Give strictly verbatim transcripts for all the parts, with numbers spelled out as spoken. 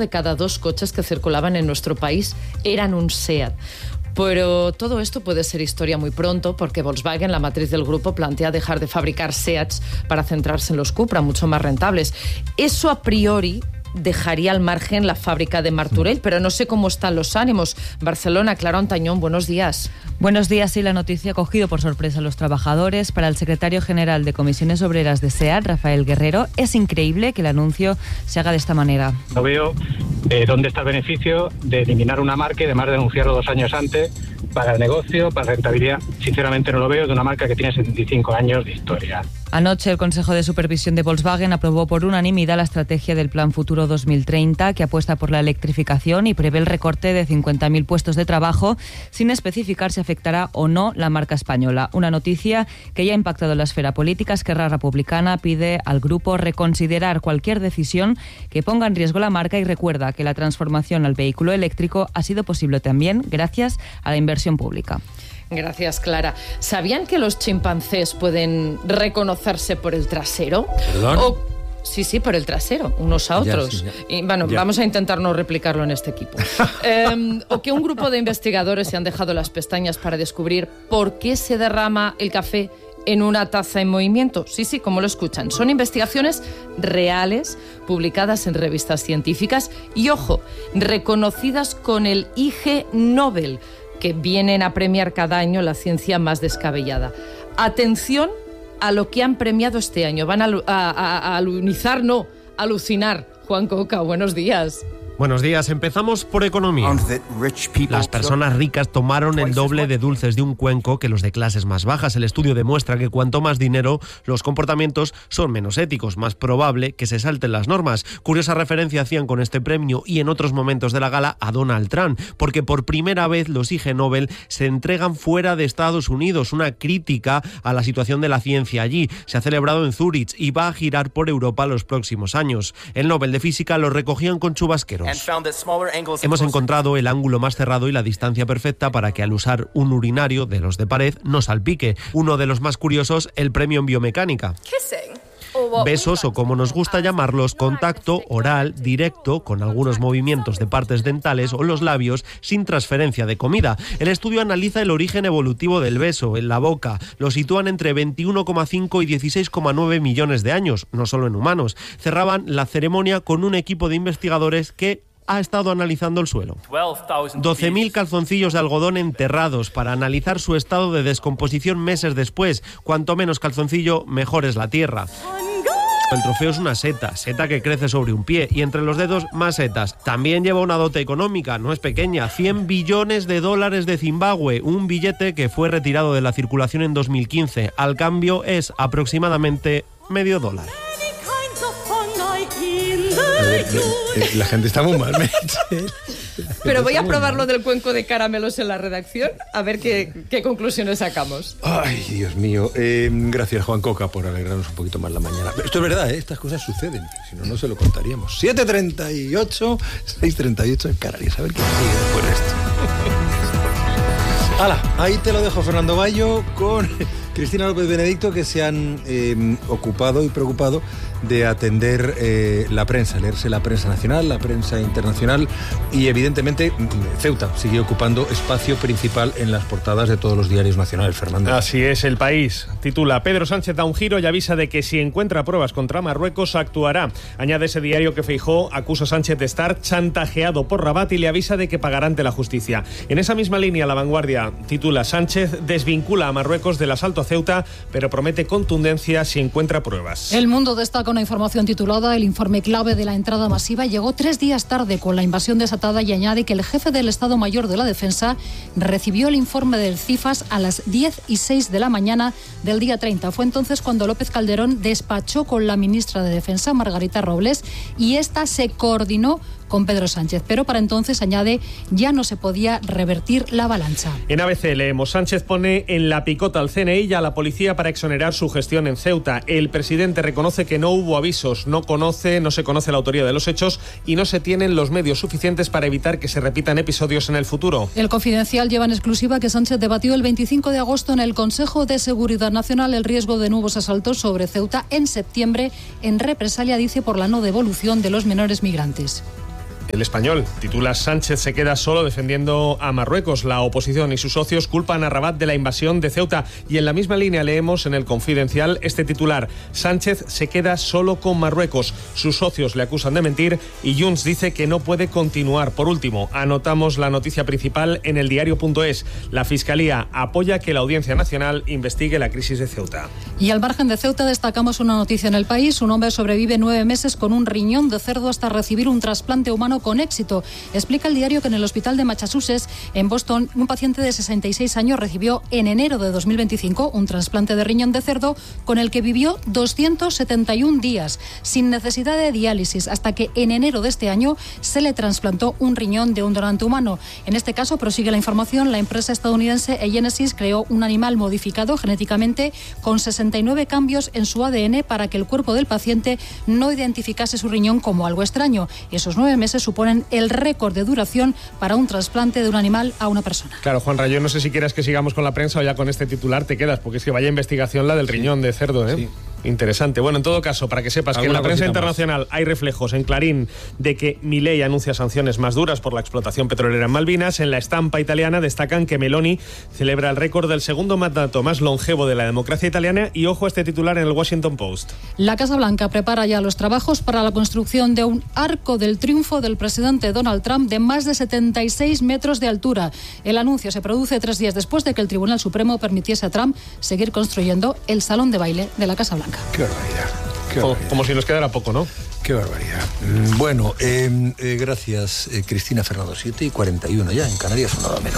de cada dos coches que circulaban en nuestro país eran un SEAT. Pero todo esto puede ser historia muy pronto, porque Volkswagen, la matriz del grupo, plantea dejar de fabricar SEATs para centrarse en los Cupra, mucho más rentables. Eso a priori dejaría al margen la fábrica de Martorell, pero no sé cómo están los ánimos. Barcelona, Clara Ontañón, buenos días. Buenos días. Sí, la noticia ha cogido por sorpresa a los trabajadores. Para el secretario general de Comisiones Obreras de SEAT, Rafael Guerrero, es increíble que el anuncio se haga de esta manera. No veo eh, dónde está el beneficio de eliminar una marca y además de anunciarlo dos años antes para el negocio, para la rentabilidad. Sinceramente no lo veo de una marca que tiene setenta y cinco años de historia. Anoche el Consejo de Supervisión de Volkswagen aprobó por unanimidad la estrategia del Plan Futuro dos mil treinta, que apuesta por la electrificación y prevé el recorte de cincuenta mil puestos de trabajo, sin especificar si afectará o no la marca española. Una noticia que ya ha impactado en la esfera política. Esquerra Republicana pide al grupo reconsiderar cualquier decisión que ponga en riesgo la marca y recuerda que la transformación al vehículo eléctrico ha sido posible también gracias a la inversión pública. Gracias, Clara. ¿Sabían que los chimpancés pueden reconocerse por el trasero? ¿Perdón? O... Sí, sí, por el trasero, unos a otros. Ya, sí, ya. Y bueno, Ya. vamos a intentar no replicarlo en este equipo. eh, o que un grupo de investigadores se han dejado las pestañas para descubrir por qué se derrama el café en una taza en movimiento. Sí, sí, como lo escuchan. Son investigaciones reales, publicadas en revistas científicas y, ojo, reconocidas con el I G Nobel, que vienen a premiar cada año la ciencia más descabellada. Atención a lo que han premiado este año. Van a, a, a, a alunizar, no, alucinar. Juan Coca, buenos días. Buenos días. Empezamos por economía. Las personas ricas tomaron el doble de dulces de un cuenco que los de clases más bajas. El estudio demuestra que cuanto más dinero, los comportamientos son menos éticos, más probable que se salten las normas. Curiosa referencia hacían con este premio y en otros momentos de la gala a Donald Trump, porque por primera vez los I G Nobel se entregan fuera de Estados Unidos, una crítica a la situación de la ciencia allí. Se ha celebrado en Zúrich y va a girar por Europa los próximos años. El Nobel de Física lo recogían con chubasqueros. Hemos encontrado el ángulo más cerrado y la distancia perfecta para que al usar un urinario de los de pared no salpique. Uno de los más curiosos, el premio en biomecánica. Besos, o como nos gusta llamarlos, contacto oral directo con algunos movimientos de partes dentales o los labios sin transferencia de comida. El estudio analiza el origen evolutivo del beso en la boca. Lo sitúan entre veintiuno coma cinco y dieciséis coma nueve millones de años, no solo en humanos. Cerraban la ceremonia con un equipo de investigadores que ha estado analizando el suelo. doce mil calzoncillos de algodón enterrados para analizar su estado de descomposición meses después. Cuanto menos calzoncillo, mejor es la tierra. El trofeo es una seta, seta que crece sobre un pie, y entre los dedos más setas. También lleva una dote económica, no es pequeña, cien billones de dólares de Zimbabue, un billete que fue retirado de la circulación en dos mil quince. Al cambio es aproximadamente medio dólar. La gente está muy mal. Pero voy a probar lo del cuenco de caramelos en la redacción, a ver qué, qué conclusiones sacamos. Ay, Dios mío. Eh, gracias, Juan Coca, por alegrarnos un poquito más la mañana. Esto es verdad, ¿eh? Estas cosas suceden. Si no, no se lo contaríamos. siete treinta y ocho, seis treinta y ocho en Canarias. A ver qué sigue después de esto. ¡Hala! Ahí te lo dejo, Fernando Bayo, con Cristina López Benedicto, que se han eh, ocupado y preocupado de atender eh, la prensa, leerse la prensa nacional, la prensa internacional, y evidentemente Ceuta sigue ocupando espacio principal en las portadas de todos los diarios nacionales. Fernando. Así es. El País titula: Pedro Sánchez da un giro y avisa de que si encuentra pruebas contra Marruecos actuará. Añade ese diario que Feijóo acusa a Sánchez de estar chantajeado por Rabat y le avisa de que pagará ante la justicia. En esa misma línea, La Vanguardia titula: Sánchez desvincula a Marruecos del asalto a Ceuta, pero promete contundencia si encuentra pruebas. El Mundo destaca una información titulada: el informe clave de la entrada masiva llegó tres días tarde con la invasión desatada, y añade que el jefe del Estado Mayor de la Defensa recibió el informe del CIFAS a las diez y seis de la mañana del día treinta. Fue entonces cuando López Calderón despachó con la ministra de Defensa, Margarita Robles, y esta se coordinó con Pedro Sánchez, pero para entonces, añade, ya no se podía revertir la avalancha. En A B C leemos: Sánchez pone en la picota al C N I y a la policía para exonerar su gestión en Ceuta. El presidente reconoce que no hubo avisos, no conoce, no se conoce la autoría de los hechos y no se tienen los medios suficientes para evitar que se repitan episodios en el futuro. El Confidencial lleva en exclusiva que Sánchez debatió el veinticinco de agosto en el Consejo de Seguridad Nacional el riesgo de nuevos asaltos sobre Ceuta en septiembre, en represalia, dice, por la no devolución de los menores migrantes. El Español titula: Sánchez se queda solo defendiendo a Marruecos. La oposición y sus socios culpan a Rabat de la invasión de Ceuta. Y en la misma línea leemos en El Confidencial este titular: Sánchez se queda solo con Marruecos. Sus socios le acusan de mentir y Junts dice que no puede continuar. Por último, anotamos la noticia principal en el diario punto es. La Fiscalía apoya que la Audiencia Nacional investigue la crisis de Ceuta. Y al margen de Ceuta destacamos una noticia en El País. Un hombre sobrevive nueve meses con un riñón de cerdo hasta recibir un trasplante humano con éxito. Explica el diario que en el hospital de Massachusetts, en Boston, un paciente de sesenta y seis años recibió en enero de dos mil veinticinco un trasplante de riñón de cerdo con el que vivió doscientos setenta y un días, sin necesidad de diálisis, hasta que en enero de este año se le trasplantó un riñón de un donante humano. En este caso, prosigue la información, la empresa estadounidense eGenesis creó un animal modificado genéticamente con sesenta y nueve cambios en su A D N para que el cuerpo del paciente no identificase su riñón como algo extraño. Esos nueve meses suponen el récord de duración para un trasplante de un animal a una persona. Claro, Juanra, yo no sé si quieres que sigamos con la prensa o ya con este titular te quedas, porque es que vaya investigación la del sí. riñón de cerdo, ¿eh? Sí. Interesante. Bueno, en todo caso, para que sepas que en la prensa internacional más? hay reflejos en Clarín de que Milei anuncia sanciones más duras por la explotación petrolera en Malvinas. En la estampa italiana destacan que Meloni celebra el récord del segundo mandato más longevo de la democracia italiana. Y ojo a este titular en el Washington Post. La Casa Blanca prepara ya los trabajos para la construcción de un arco del triunfo del presidente Donald Trump de más de setenta y seis metros de altura. El anuncio se produce tres días después de que el Tribunal Supremo permitiese a Trump seguir construyendo el salón de baile de la Casa Blanca. Qué barbaridad. Qué como, barbaridad. como si nos quedara poco, ¿no? Qué barbaridad. Bueno, eh, eh, gracias, eh, Cristina Fernando. siete y cuarenta y uno ya, en Canarias, o nada menos.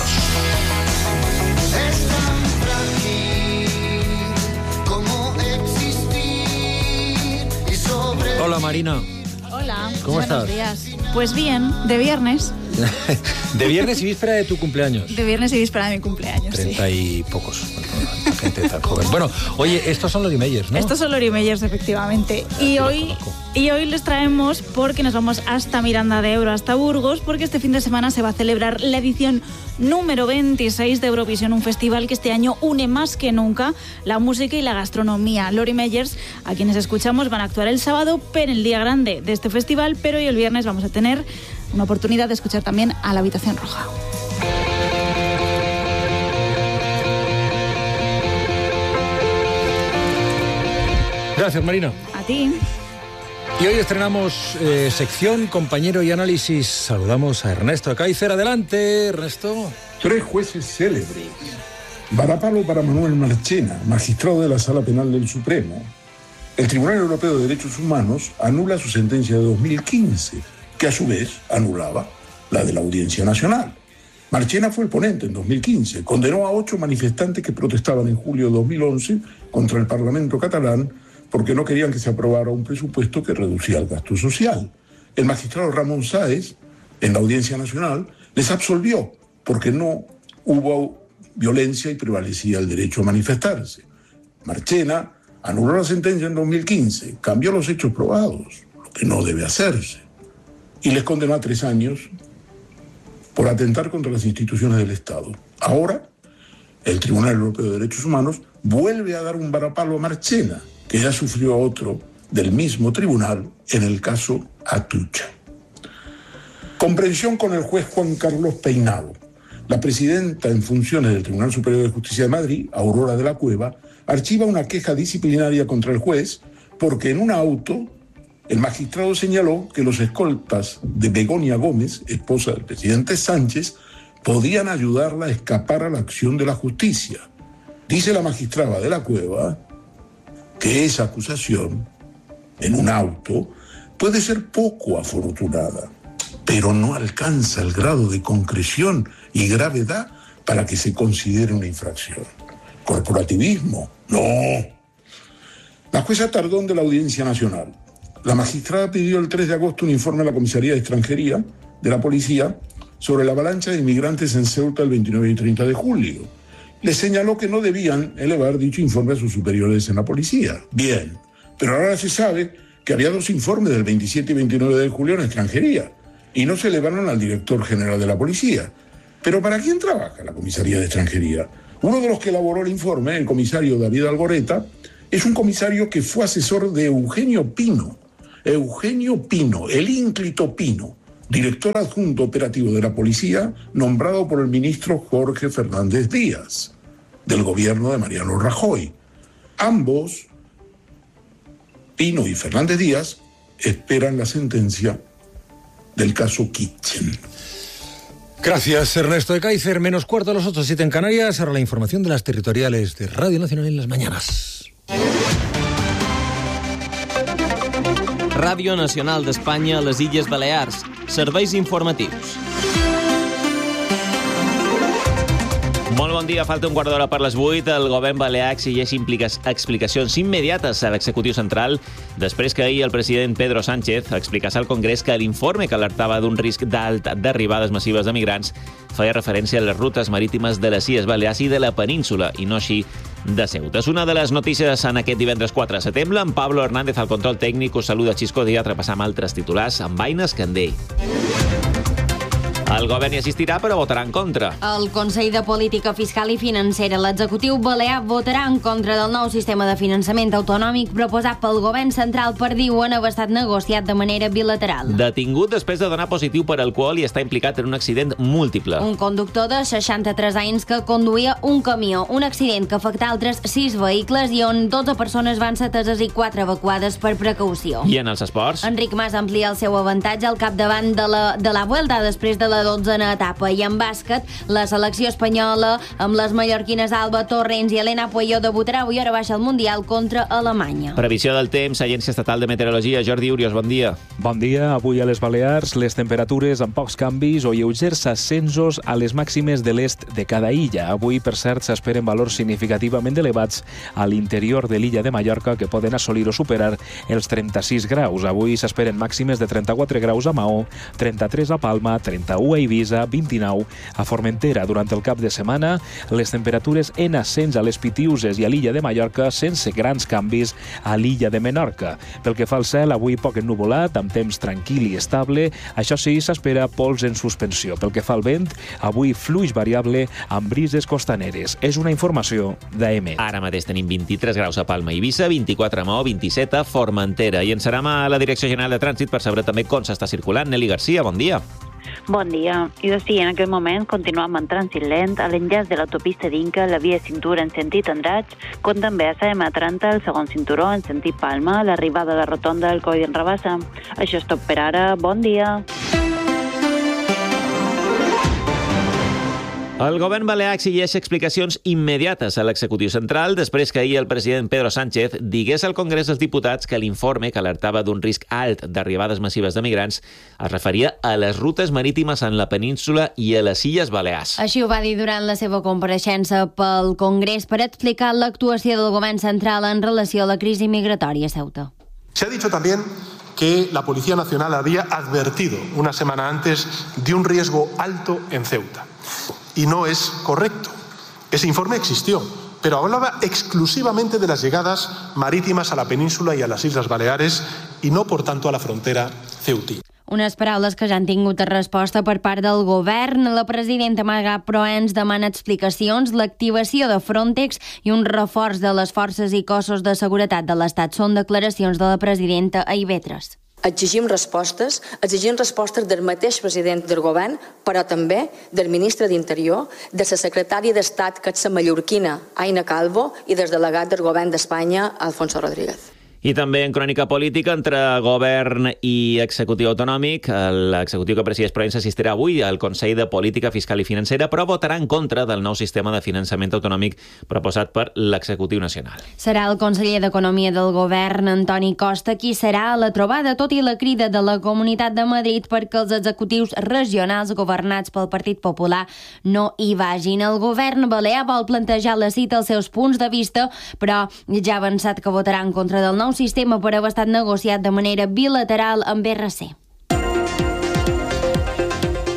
Hola, Marina. Hola. ¿Cómo Buenos estás? días. Pues bien, de viernes. De viernes y víspera de tu cumpleaños. De viernes y víspera de mi cumpleaños, Treinta sí. y pocos. Bueno, gente tan joven. Bueno, oye, estos son los Meyers, ¿no? Estos son los Meyers, efectivamente. Y hoy, y hoy les traemos porque nos vamos hasta Miranda de Ebro, hasta Burgos, porque este fin de semana se va a celebrar la edición número veintiséis de Eurovisión, un festival que este año une más que nunca la música y la gastronomía. Lori Meyers, a quienes escuchamos, van a actuar el sábado, pero en el día grande de este festival, pero hoy el viernes vamos a tener una oportunidad de escuchar también a la Habitación Roja. Gracias, Marina. A ti. Y hoy estrenamos eh, sección, compañero y análisis. Saludamos a Ernesto Kaiser. Adelante, Ernesto. Tres jueces célebres. Varapalo para Manuel Marchena, magistrado de la Sala Penal del Supremo. El Tribunal Europeo de Derechos Humanos anula su sentencia de dos mil quince, que a su vez anulaba la de la Audiencia Nacional. Marchena fue el ponente en dos mil quince. Condenó a ocho manifestantes que protestaban en julio de dos mil once contra el Parlamento catalán porque no querían que se aprobara un presupuesto que reducía el gasto social. El magistrado Ramón Sáez, en la Audiencia Nacional, les absolvió porque no hubo violencia y prevalecía el derecho a manifestarse. Marchena anuló la sentencia en dos mil quince, cambió los hechos probados, lo que no debe hacerse, y les condenó a tres años por atentar contra las instituciones del Estado. Ahora, el Tribunal Europeo de Derechos Humanos vuelve a dar un varapalo a Marchena, que ya sufrió otro del mismo tribunal en el caso Atucha. Comprensión con el juez Juan Carlos Peinado. La presidenta en funciones del Tribunal Superior de Justicia de Madrid, Aurora de la Cueva, archiva una queja disciplinaria contra el juez porque en un auto el magistrado señaló que los escoltas de Begoña Gómez, esposa del presidente Sánchez, podían ayudarla a escapar a la acción de la justicia. Dice la magistrada de la Cueva que esa acusación, en un auto, puede ser poco afortunada, pero no alcanza el grado de concreción y gravedad para que se considere una infracción. ¿Corporativismo? No. La jueza Tardón de la Audiencia Nacional. La magistrada pidió el tres de agosto un informe a la Comisaría de Extranjería de la Policía sobre la avalancha de inmigrantes en Ceuta el veintinueve y treinta de julio. Le señaló que no debían elevar dicho informe a sus superiores en la policía. Bien, pero ahora se sabe que había dos informes del veintisiete y veintinueve de julio en Extranjería y no se elevaron al director general de la policía. ¿Pero para quién trabaja la Comisaría de Extranjería? Uno de los que elaboró el informe, el comisario David Algoreta, es un comisario que fue asesor de Eugenio Pino. Eugenio Pino, el ínclito Pino, director adjunto operativo de la policía, nombrado por el ministro Jorge Fernández Díaz, del gobierno de Mariano Rajoy. Ambos, Pino y Fernández Díaz, esperan la sentencia del caso Kitchen. Gracias, Ernesto de Kaiser. Menos cuarto a las ocho, siete en Canarias. Ahora la información de las territoriales de Radio Nacional en las mañanas. Ràdio Nacional d'Espanya a les Illes Balears. Serveis informatius. Molt bon dia, falta un quart d'hora per les vuit. El govern balear exigeix explicacions immediates a l'executiu central després que ahir el president Pedro Sánchez explicasse al Congrés que l'informe que alertava d'un risc d'alt d'arribades massives de migrants feia referència a les rutes marítimes de les Illes Balears i de la península, i no així de Ceuta. És una de les notícies en aquest divendres quatre de setembre. En Pablo Hernández, al control tècnic, us saluda Xisco Díaz, repassam altres titulars amb Aines Candell. El govern hi assistirà, però votarà en contra. El Consell de Política Fiscal i Financera, l'executiu balear, votarà en contra del nou sistema de finançament autonòmic proposat pel govern central per, diuen, haver estat negociat de manera bilateral. Detingut després de donar positiu per alcohol i està implicat en un accident múltiple. Un conductor de seixanta-tres anys que conduïa un camió, un accident que afectà altres sis vehicles i on dotze persones van ser ateses i quatre evacuades per precaució. I en els esports? Enric Mas amplia el seu avantatge al capdavant de la, de la Vuelta després de la dotzena etapa. I en bàsquet, la selecció espanyola amb les mallorquines Alba Torrents i Elena Pueyo debutarà avui hora baixa al Mundial contra Alemanya. Previsió del temps, Agència Estatal de Meteorologia. Jordi Urios, bon dia. Bon dia. Avui a les Balears, les temperatures amb pocs canvis o lleugers ascensos a les màximes de l'est de cada illa. Avui, per cert, s'esperen valors significativament elevats a l'interior de l'illa de Mallorca, que poden assolir o superar els trenta-sis graus. Avui s'esperen màximes de trenta-quatre graus a Maó, trenta-tres a Palma, trenta-u a Eivissa, vint-i-nou a Formentera. Durant el cap de setmana, les temperatures en ascens a les Pitiuses i a l'illa de Mallorca, sense grans canvis a l'illa de Menorca. Pel que fa al cel, avui poc ennuvolat, amb temps tranquil i estable. Això sí, s'espera pols en suspensió. Pel que fa al vent, avui fluix variable amb brises costaneres. És una informació d'A M. Ara mateix tenim vint-i-tres graus a Palma i Eivissa, vint-i-quatre a Maó, vint-i-set a Formentera. I ens serem a la Direcció General de Trànsit per saber també com s'està circulant. Nelly Garcia, bon dia. Bon dia. I doncs sí, en aquest moment continuem amb trànsit lent a l'enllaç de l'autopista d'Inca, la via Cintura en sentit Andratx, com també a la ema trenta, el segon cinturó en sentit Palma, l'arribada a la rotonda del Coll d'en Rabassa. Això és tot per ara. Bon dia. El govern balear exigeix explicacions immediates a l'executiu central després que ahir el president Pedro Sánchez digués al Congrés dels Diputats que l'informe que alertava d'un risc alt d'arribades massives de migrants es referia a les rutes marítimes en la península i a les Illes Balears. Així ho va dir durant la seva compareixença pel Congrés per explicar l'actuació del govern central en relació a la crisi migratòria a Ceuta. Se ha dicho también que la Policía Nacional había advertido una semana antes de un riesgo alto en Ceuta. Y no es correcto. Ese informe existió, pero hablaba exclusivamente de las llegadas marítimas a la península y a las Islas Baleares y no, por tanto, a la frontera ceutí. Unes paraules que ja han tingut resposta per part del govern. La presidenta Marga Proens demana explicacions, l'activació de Frontex i un reforç de les forces i cossos de seguretat de l'Estat. Són declaracions de la presidenta a Ivetres. Exigim respostes, exigim respostes del mateix president del govern, però també del ministre d'Interior, de la secretària d'Estat, que és la mallorquina, Aina Calvo, i del delegat del govern d'Espanya, Alfonso Rodríguez. I també en crònica política entre govern i executiu autonòmic. L'executiu que presideix Proens assistirà avui al Consell de Política Fiscal i Financera, però votarà en contra del nou sistema de finançament autonòmic proposat per l'executiu nacional. Serà el conseller d'Economia del govern, Antoni Costa, qui serà a la trobada, tot i la crida de la Comunitat de Madrid perquè els executius regionals governats pel Partit Popular no hi vagin. El govern balear vol plantejar la cita als seus punts de vista, però ja ha avançat que votarà en contra del nou sistema per haver estat negociat de manera bilateral amb R C. Per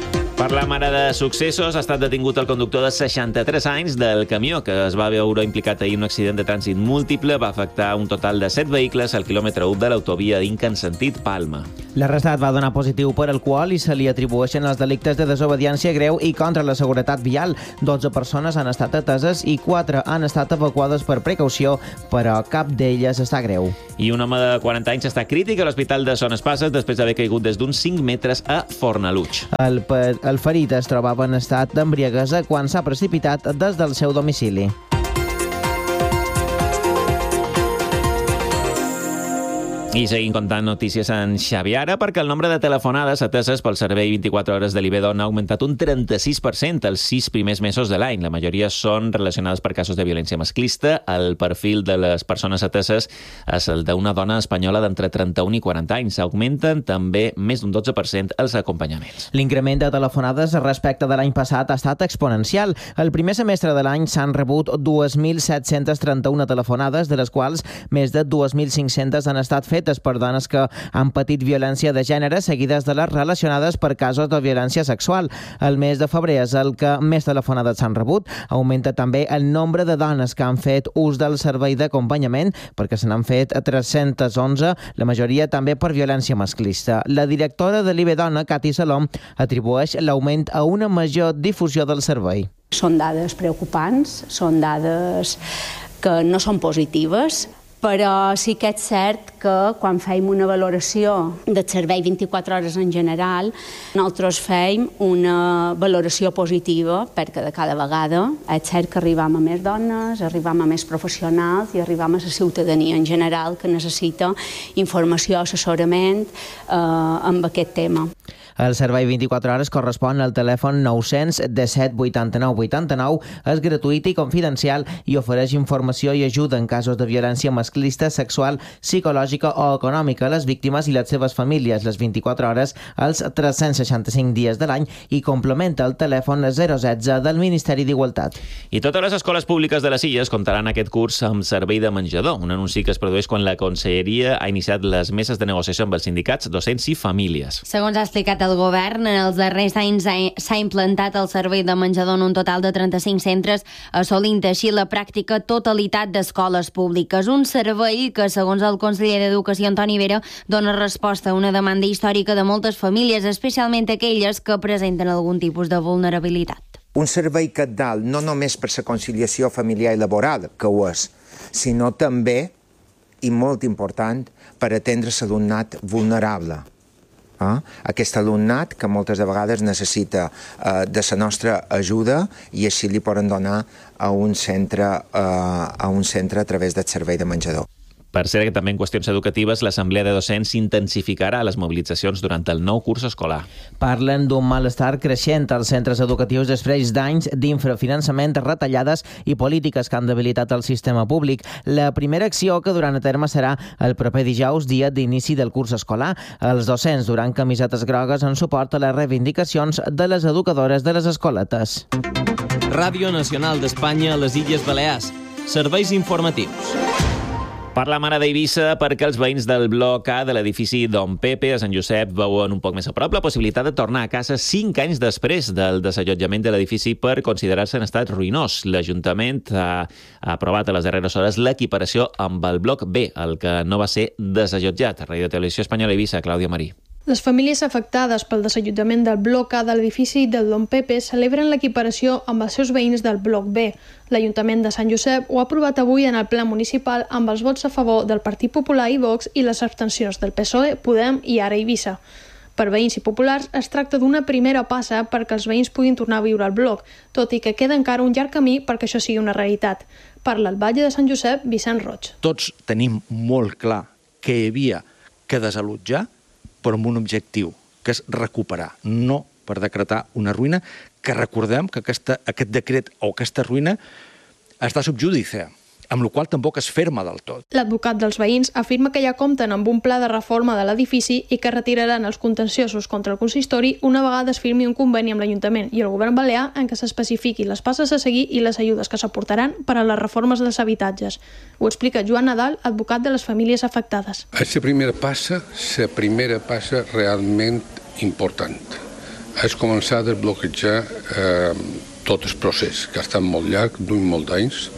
Per la mare de successos ha estat detingut el conductor de seixanta-tres anys del camió que es va veure implicat ahir en un accident de trànsit múltiple. Va afectar un total de set vehicles al quilòmetre u de l'autovia d'Inca en sentit Palma. L'arrestat va donar positiu per alcohol i se li atribueixen els delictes de desobediència greu i contra la seguretat vial. dotze persones han estat ateses i quatre han estat evacuades per precaució, però cap d'elles està greu. I un home de quaranta anys està crític a l'hospital de Son Espasses després d'haver caigut des d'uns cinc metres a Fornalutx. El, el ferit es trobava en estat d'embriaguesa quan s'ha precipitat des del seu domicili. I seguim contant notícies en Xaviara perquè el nombre de telefonades ateses pel servei vint-i-quatre hores de l'Ibedon ha augmentat un trenta-sis per cent els sis primers mesos de l'any. La majoria són relacionades per casos de violència masclista. El perfil de les persones ateses és el d'una dona espanyola d'entre trenta-un i quaranta anys. Augmenten també més d'un dotze per cent els acompanyaments. L'increment de telefonades respecte de l'any passat ha estat exponencial. El primer semestre de l'any s'han rebut dos mil set-cents trenta-u telefonades, de les quals més de dos mil cinc-cents han estat fetes per dones que han patit violència de gènere, seguides de les relacionades per casos de violència sexual. El mes de febrer és el que més telefonades s'han rebut. Augmenta també el nombre de dones que han fet ús del servei d'acompanyament, perquè se n'han fet tres-cents onze, la majoria també per violència masclista. La directora de l'Ibedona, Cati Salom, atribueix l'augment a una major difusió del servei. Són dades preocupants, són dades que no són positives, però sí que és cert que quan fèiem una valoració del servei vint-i-quatre hores en general, nosaltres fèiem una valoració positiva perquè de cada vegada és cert que arribam a més dones, arribam a més professionals i arribam a la ciutadania en general que necessita informació, assessorament eh, amb aquest tema. El servei vint-i-quatre hores correspon al telèfon nou-cents disset vuitanta-nou vuitanta-nou, és gratuït i confidencial i ofereix informació i ajuda en casos de violència masclista, sexual, psicològica o econòmica a les víctimes i les seves famílies les vint-i-quatre hores, els tres-cents seixanta-cinc dies de l'any i complementa el telèfon zero setze del Ministeri d'Igualtat. I totes les escoles públiques de les Illes comptaran aquest curs amb servei de menjador, un anunci que es produeix quan la Conselleria ha iniciat les meses de negociació amb els sindicats, docents i famílies. Segons ha explicat el govern, en els darrers anys s'ha implantat el servei de menjador en un total de trenta-cinc centres, assolint així la pràctica totalitat d'escoles públiques. Un servei que, segons el conseller d'Educació, Antoni Vera, dona resposta a una demanda històrica de moltes famílies, especialment aquelles que presenten algun tipus de vulnerabilitat. Un servei cabdal no només per la conciliació familiar i laboral, que ho és, sinó també, i molt important, per atendre l'alumnat vulnerable. Eh? Aquest alumnat que moltes de vegades necessita eh, de la nostra ajuda i així li poden donar a un centre, eh, a un centre a través del servei de menjador. Per cert, que també en qüestions educatives l'Assemblea de Docents intensificarà les mobilitzacions durant el nou curs escolar. Parlen d'un malestar creixent als centres educatius després d'anys d'infrafinançament, retallades i polítiques que han debilitat el sistema públic. La primera acció que duran a terme serà el proper dijous, dia d'inici del curs escolar. Els docents duran camisetes grogues en suport a les reivindicacions de les educadores de les escoletes. Ràdio Nacional d'Espanya a les Illes Balears. Serveis informatius. Parla mare d'Eivissa perquè els veïns del bloc A de l'edifici Don Pepe a Sant Josep veuen un poc més a prop la possibilitat de tornar a casa cinc anys després del desallotjament de l'edifici per considerar-se en estat ruïnós. L'Ajuntament ha aprovat a les darreres hores l'equiparació amb el bloc B, el que no va ser desallotjat. Radio Televisió Espanyola Eivissa, Clàudia Marí. Les famílies afectades pel desallotjament del bloc A de l'edifici del Don Pepe celebren l'equiparació amb els seus veïns del bloc B. L'Ajuntament de Sant Josep ho ha aprovat avui en el ple municipal amb els vots a favor del Partit Popular i Vox i les abstencions del P S O E, Podem i Ara Eivissa. Per veïns i populars es tracta d'una primera passa perquè els veïns puguin tornar a viure al bloc, tot i que queda encara un llarg camí perquè això sigui una realitat. Parla el batlle de Sant Josep, Vicent Roig. Tots tenim molt clar que hi havia que desallotjar, però amb un objectiu, que és recuperar, no per decretar una ruïna, que recordem que aquesta, aquest decret o aquesta ruïna està sub judice, amb la qual tampoc es ferma del tot. L'advocat dels veïns afirma que ja compten amb un pla de reforma de l'edifici i que retiraran els contenciosos contra el consistori una vegada es firmi un conveni amb l'Ajuntament i el govern balear en què s'especifiqui les passes a seguir i les ajudes que s'aportaran per a les reformes dels habitatges. Ho explica Joan Nadal, advocat de les famílies afectades. És la primera passa, la primera passa realment important. és començar a desbloquejar eh, tot el procés, que ha estat molt llarg, d'un molt d'anys,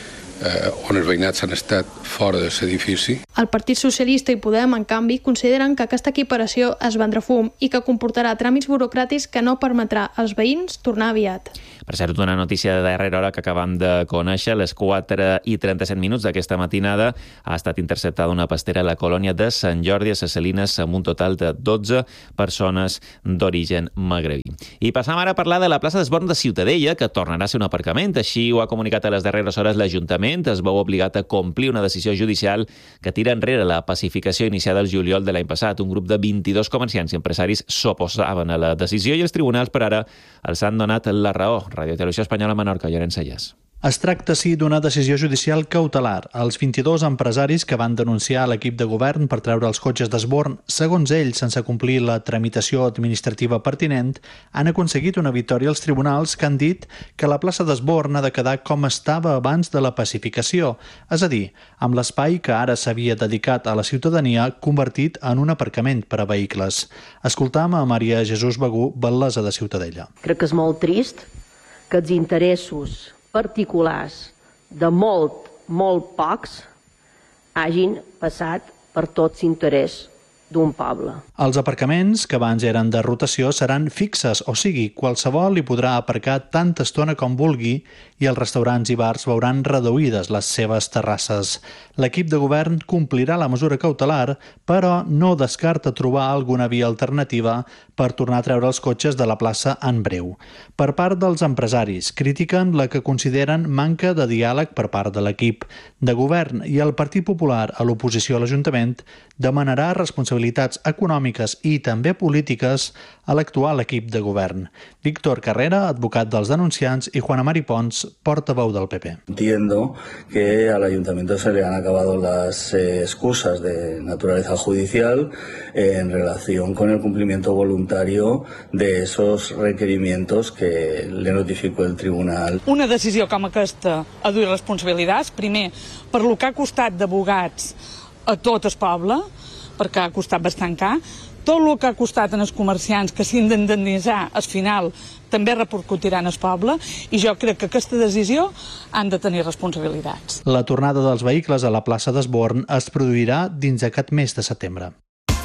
eh, on els veïnats han estat fora de l'edifici. El Partit Socialista i Podem, en canvi, consideren que aquesta equiparació es vendrà fum i que comportarà tràmits burocràtics que no permetrà als veïns tornar aviat. Per cert, una notícia de darrera hora que acabam de conèixer, a les quatre i trenta-set minuts d'aquesta matinada ha estat interceptada una pastera a la colònia de Sant Jordi a Ses Salines amb un total de dotze persones d'origen magrebí. I passam ara a parlar de la plaça d'Esborn de Ciutadella, que tornarà a ser un aparcament. Així ho ha comunicat a les darreres hores l'Ajuntament. Es veu obligat a complir una decisió judicial que tira enrere la pacificació iniciada el juliol de l'any passat. Un grup de vint-i-dos comerciants i empresaris s'oposaven a la decisió i els tribunals per ara els han donat la raó. Ràdio Televisió Espanyola, Menorca, Llorenç Sayas. Es tracta, sí, d'una decisió judicial cautelar. Els vint-i-dos empresaris que van denunciar l'equip de govern per treure els cotxes d'Esborn, segons ells, sense complir la tramitació administrativa pertinent, han aconseguit una victòria als tribunals que han dit que la plaça d'Esborn ha de quedar com estava abans de la pacificació, és a dir, amb l'espai que ara s'havia dedicat a la ciutadania convertit en un aparcament per a vehicles. Escoltam a Maria Jesús Begú, batllessa de Ciutadella. Crec que és molt trist que els interessos particulars de molt, molt pocs hagin passat per tot l'interès d'un poble. Els aparcaments, que abans eren de rotació, seran fixes, o sigui, qualsevol hi podrà aparcar tanta estona com vulgui i els restaurants i bars veuran reduïdes les seves terrasses. L'equip de govern complirà la mesura cautelar, però no descarta trobar alguna via alternativa per tornar a treure els cotxes de la plaça en breu. Per part dels empresaris, critiquen la que consideren manca de diàleg per part de l'equip de govern i el Partit Popular, a l'oposició a l'Ajuntament, demanarà responsabilitats econòmiques i també polítiques a l'actual equip de govern. Víctor Carrera, advocat dels denunciants, i Juana Mari Pons, portaveu del P P. Entiendo que al ayuntamiento se le han acabado las eh, excusas de naturaleza judicial eh, en relación con el cumplimiento voluntario de esos requerimientos que le notificó el tribunal. Una decisió com aquesta ha duit responsabilitats, primer, per lo que ha costat d'abogats a tot el poble, perquè ha costat bastant car, tot el que ha costat en els comerciants que s'han d'indemnitzar al final també repercutirà en el poble i jo crec que aquesta decisió han de tenir responsabilitats. La tornada dels vehicles a la plaça d'Esborn es produirà dins aquest mes de setembre.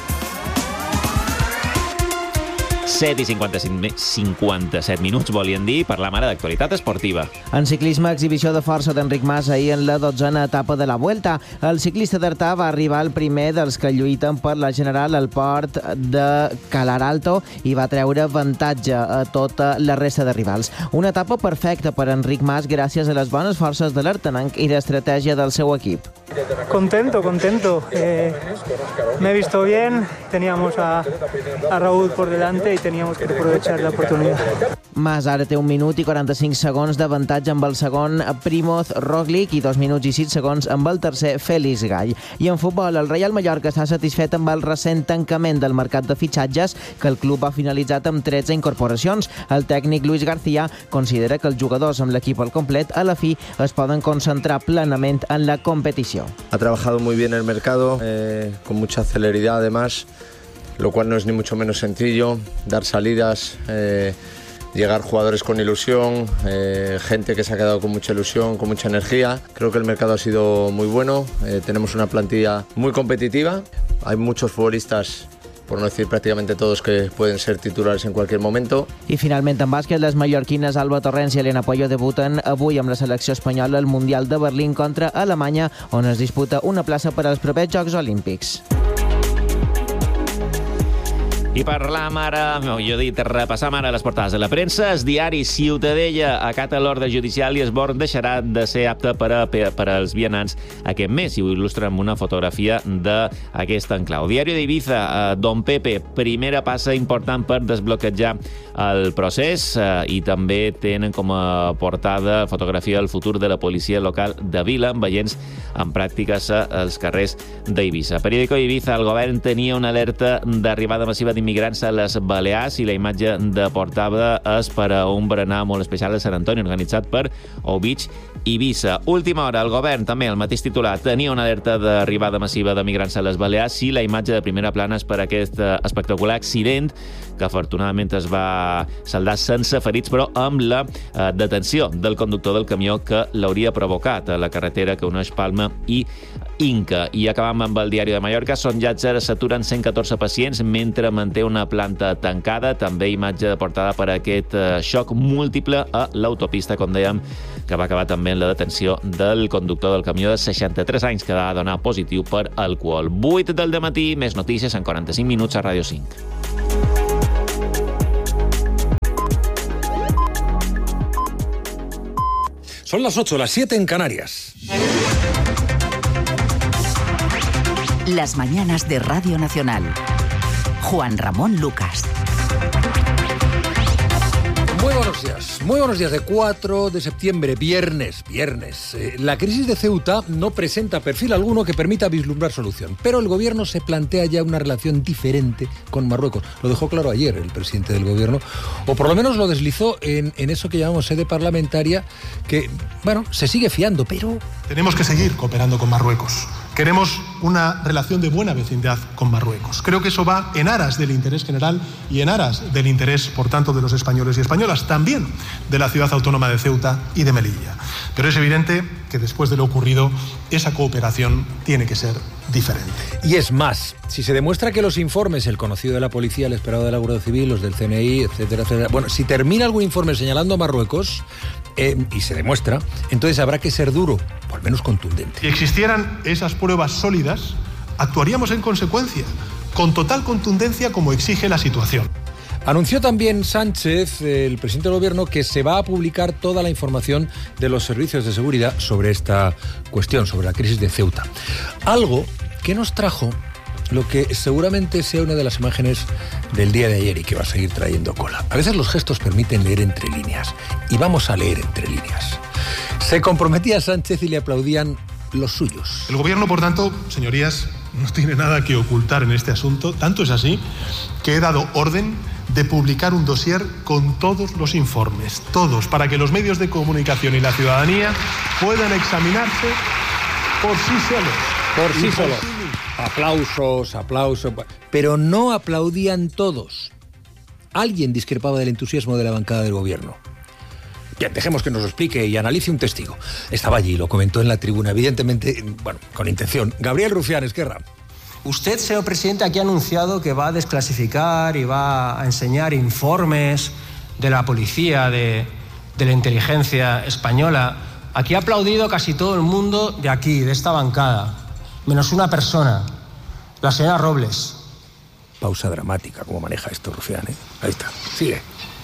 set i cinquanta-set minuts, volien dir, parlar ara d'actualitat esportiva. En ciclisme, exhibició de força d'Enric Mas ahir en la dotzena etapa de la Vuelta. El ciclista d'Artà va arribar el primer dels que lluiten per la general al port de Calaralto i va treure avantatge a tota la resta de rivals. Una etapa perfecta per Enric Mas gràcies a les bones forces de l'Artanenc i l'estratègia del seu equip. Contento, contento. Eh, me he visto bien, teníamos a, a Raúl por delante y teníamos que aprovechar la oportunidad. Mas ara té un minut i quaranta-cinc segons d'avantatge amb el segon Primoz Roglic i dos minuts i sis segons amb el tercer Félix Gall. I en futbol, el Real Mallorca està satisfet amb el recent tancament del mercat de fitxatges que el club ha finalitzat amb tretze incorporacions. El tècnic Luis García considera que els jugadors amb l'equip al complet a la fi es poden concentrar plenament en la competició. Ha trabajado muy bien el mercado, eh, con mucha celeridad además, lo cual no es ni mucho menos sencillo, dar salidas, eh, llegar jugadores con ilusión, eh, gente que se ha quedado con mucha ilusión, con mucha energía. Creo que el mercado ha sido muy bueno, eh, tenemos una plantilla muy competitiva, hay muchos futbolistas, por no decir prácticamente todos, que pueden ser titulares en cualquier momento. I finalment en bàsquet, les mallorquines Alba Torrents i Elena Puello debuten avui amb la selecció espanyola al Mundial de Berlín contra Alemanya, on es disputa una plaça per als propers Jocs Olímpics. I parlam ara, millor dit, repassam ara les portades de la premsa. El diari Ciutadella acata l'ordre judicial i Esborn deixarà de ser apte per, a, per als vianants aquest mes. I ho il·lustra amb una fotografia d'aquest enclau. Diari d'Ibiza, Don Pepe, primera passa important per desbloquejar el procés eh, i també tenen com a portada fotografia del futur de la policia local de Vila, amb veients en pràctiques als carrers d'Eivissa. Periódico Ibiza, el govern tenia una alerta d'arribada massiva d'immigrants a les Balears i la imatge de portada és per a un berenar molt especial a Sant Antoni, organitzat per O Beach Ibiza. Última hora, el govern, també, el mateix titular, tenia una alerta d'arribada massiva de migrants a les Balears i la imatge de primera plana és per aquest espectacular accident que afortunadament es va saldar sense ferits, però amb la eh, detenció del conductor del camió que l'hauria provocat a la carretera que uneix Palma i Inca. I acabam amb el Diari de Mallorca. Son Llàtzer s'aturen cent catorze pacients mentre manté una planta tancada. També imatge de portada per aquest eh, xoc múltiple a l'autopista, com dèiem, que va acabar també en la detenció del conductor del camió de seixanta-tres anys que va donar positiu per alcohol. vuit del dematí, més notícies en quaranta-cinc minuts a Ràdio cinc. Son las ocho, las siete en Canarias. Las mañanas de Radio Nacional. Juan Ramón Lucas. Muy buenos días, muy buenos días de cuatro de septiembre, viernes, viernes. Eh, la crisis de Ceuta no presenta perfil alguno que permita vislumbrar solución, pero el gobierno se plantea ya una relación diferente con Marruecos. Lo dejó claro ayer el presidente del gobierno, o por lo menos lo deslizó en, en eso que llamamos sede parlamentaria, que, bueno, se sigue fiando, pero... Tenemos que seguir cooperando con Marruecos. Queremos una relación de buena vecindad con Marruecos. Creo que eso va en aras del interés general y en aras del interés, por tanto, de los españoles y españolas, también de la ciudad autónoma de Ceuta y de Melilla. Pero es evidente que después de lo ocurrido, esa cooperación tiene que ser diferente. Y es más, si se demuestra que los informes, el conocido de la policía, el esperado de la Guardia Civil, los del C N I, etcétera, etcétera, bueno, si termina algún informe señalando a Marruecos, eh, y se demuestra, entonces habrá que ser duro, o al menos contundente. Si existieran esas pruebas sólidas, actuaríamos en consecuencia, con total contundencia como exige la situación. Anunció también Sánchez, el presidente del gobierno, que se va a publicar toda la información de los servicios de seguridad sobre esta cuestión, sobre la crisis de Ceuta. Algo que nos trajo lo que seguramente sea una de las imágenes del día de ayer y que va a seguir trayendo cola. A veces los gestos permiten leer entre líneas, y vamos a leer entre líneas. Se comprometía Sánchez y le aplaudían los suyos. El gobierno, por tanto, señorías, no tiene nada que ocultar en este asunto. Tanto es así que he dado orden de publicar un dossier con todos los informes, todos, para que los medios de comunicación y la ciudadanía puedan examinarse por sí solos. Por sí solos. Aplausos, aplausos. Pero no aplaudían todos. Alguien discrepaba del entusiasmo de la bancada del gobierno. Bien, dejemos que nos lo explique y analice un testigo. Estaba allí, lo comentó en la tribuna, evidentemente, bueno, con intención. Gabriel Rufián, Esquerra. Usted, señor presidente, aquí ha anunciado que va a desclasificar y va a enseñar informes de la policía, de, de la inteligencia española. Aquí ha aplaudido casi todo el mundo de aquí, de esta bancada, menos una persona, la señora Robles. Pausa dramática, cómo maneja esto Rufián, ¿eh? Ahí está, sigue.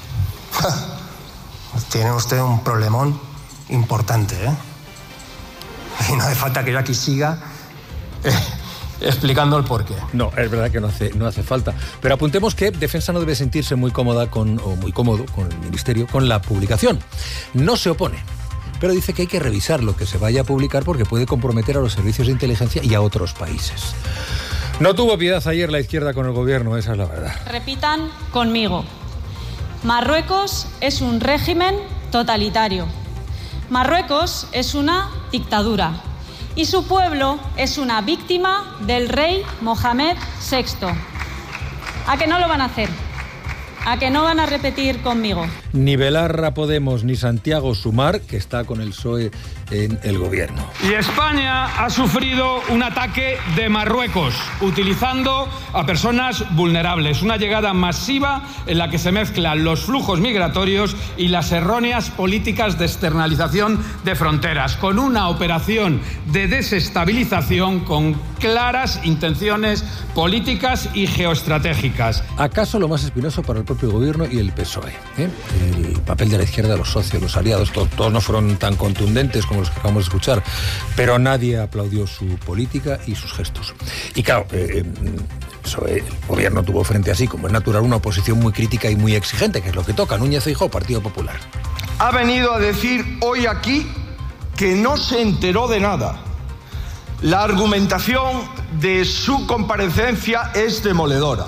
Tiene usted un problemón importante, ¿eh? Y no hace falta que yo aquí siga eh, explicando el porqué. No, es verdad que no hace, no hace falta. Pero apuntemos que Defensa no debe sentirse muy cómoda con, o muy cómodo con el Ministerio con la publicación. No se opone, pero dice que hay que revisar lo que se vaya a publicar porque puede comprometer a los servicios de inteligencia y a otros países. No tuvo piedad ayer la izquierda con el gobierno, esa es la verdad. Repitan conmigo. Marruecos es un régimen totalitario. Marruecos es una dictadura. Y su pueblo es una víctima del rey Mohamed sexto. ¿A que no lo van a hacer? ¿A que no van a repetir conmigo? Ni Belarra Podemos ni Santiago Sumar, que está con el P S O E en el gobierno. Y España ha sufrido un ataque de Marruecos, utilizando a personas vulnerables. Una llegada masiva en la que se mezclan los flujos migratorios y las erróneas políticas de externalización de fronteras, con una operación de desestabilización con claras intenciones políticas y geoestratégicas. ¿Acaso lo más espinoso para el propio gobierno y el P S O E? ¿eh? El papel de la izquierda, los socios, los aliados, todos, todos no fueron tan contundentes como los que acabamos de escuchar, pero nadie aplaudió su política y sus gestos. Y claro, eh, eso, eh, el gobierno tuvo frente a sí, como es natural, una oposición muy crítica y muy exigente, que es lo que toca. Núñez Feijóo, Partido Popular. Ha venido a decir hoy aquí que no se enteró de nada. La argumentación de su comparecencia es demoledora.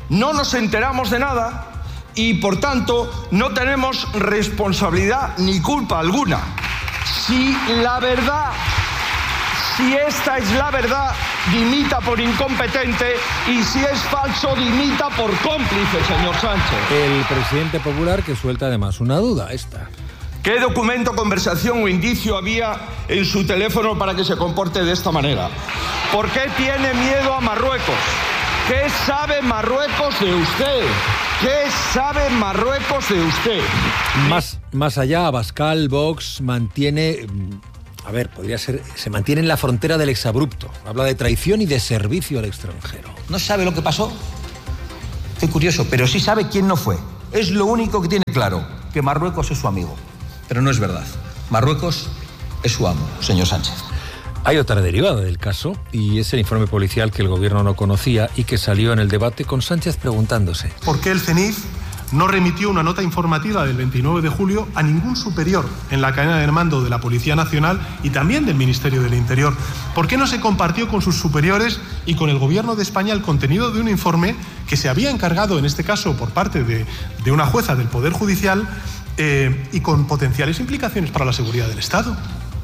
no nos enteramos de nada y, por tanto, no tenemos responsabilidad ni culpa alguna. Si la verdad, si esta es la verdad, dimita por incompetente, y si es falso, dimita por cómplice, señor Sánchez. El presidente popular que suelta además una duda, esta. ¿Qué documento, conversación o indicio había en su teléfono para que se comporte de esta manera? ¿Por qué tiene miedo a Marruecos? ¿Qué sabe Marruecos de usted? ¿Qué sabe Marruecos de usted? Más, más allá, Abascal, Vox mantiene... A ver, podría ser... Se mantiene en la frontera del exabrupto. Habla de traición y de servicio al extranjero. ¿No sabe lo que pasó? Qué curioso, pero sí sabe quién no fue. Es lo único que tiene claro, que Marruecos es su amigo. Pero no es verdad. Marruecos es su amo, señor Sánchez. Hay otra derivada del caso, y es el informe policial que el gobierno no conocía y que salió en el debate con Sánchez preguntándose: ¿por qué el CENIF no remitió una nota informativa del veintinueve de julio a ningún superior en la cadena de mando de la Policía Nacional y también del Ministerio del Interior? ¿Por qué no se compartió con sus superiores y con el Gobierno de España el contenido de un informe que se había encargado, en este caso por parte de, de una jueza del Poder Judicial, eh, y con potenciales implicaciones para la seguridad del Estado?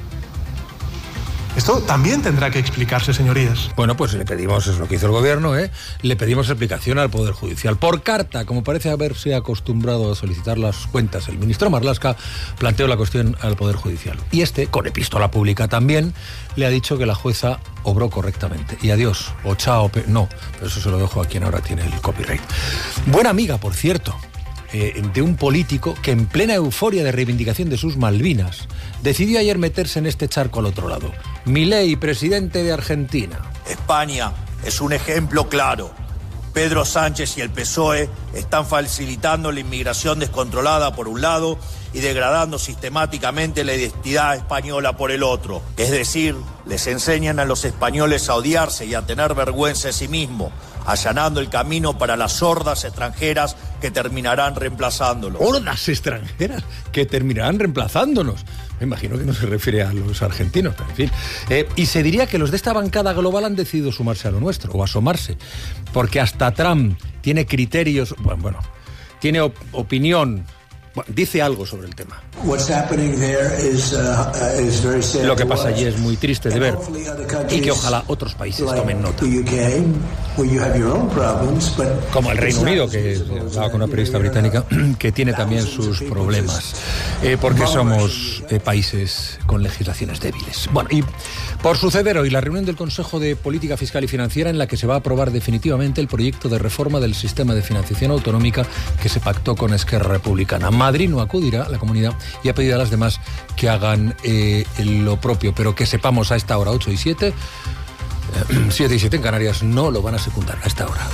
Esto también tendrá que explicarse, señorías. Bueno, pues le pedimos, es lo que hizo el gobierno, ¿eh? Le pedimos explicación al Poder Judicial. Por carta, como parece haberse acostumbrado a solicitar las cuentas el ministro Marlaska, planteó la cuestión al Poder Judicial. Y este, con epístola pública también, le ha dicho que la jueza obró correctamente. Y adiós, o chao, pe... no, pero eso se lo dejo a quien ahora tiene el copyright. Buena amiga, por cierto, Eh, de un político que en plena euforia de reivindicación de sus Malvinas decidió ayer meterse en este charco al otro lado. Milei, presidente de Argentina. España es un ejemplo claro. Pedro Sánchez y el P S O E están facilitando la inmigración descontrolada por un lado y degradando sistemáticamente la identidad española por el otro. Es decir, les enseñan a los españoles a odiarse y a tener vergüenza de sí mismos, allanando el camino para las hordas extranjeras que terminarán reemplazándolos. ¿Hordas extranjeras que terminarán reemplazándonos? Me imagino que no se refiere a los argentinos, pero en fin. Eh, y se diría que los de esta bancada global han decidido sumarse a lo nuestro, o asomarse, porque hasta Trump tiene criterios, bueno, bueno tiene op- opinión, bueno, dice algo sobre el tema. Lo que pasa allí es muy triste de ver y que ojalá otros países tomen nota. Como el Reino Unido, que hablaba con una periodista británica, que tiene también sus problemas, eh, porque somos eh, países con legislaciones débiles. Bueno, y por suceder hoy la reunión del Consejo de Política Fiscal y Financiera, en la que se va a aprobar definitivamente el proyecto de reforma del sistema de financiación autonómica que se pactó con Esquerra Republicana. Madrid no acudirá, la comunidad, y ha pedido a las demás que hagan eh, lo propio, pero que sepamos a esta hora, ocho y siete, siete y siete en Canarias, no lo van a secundar a esta hora.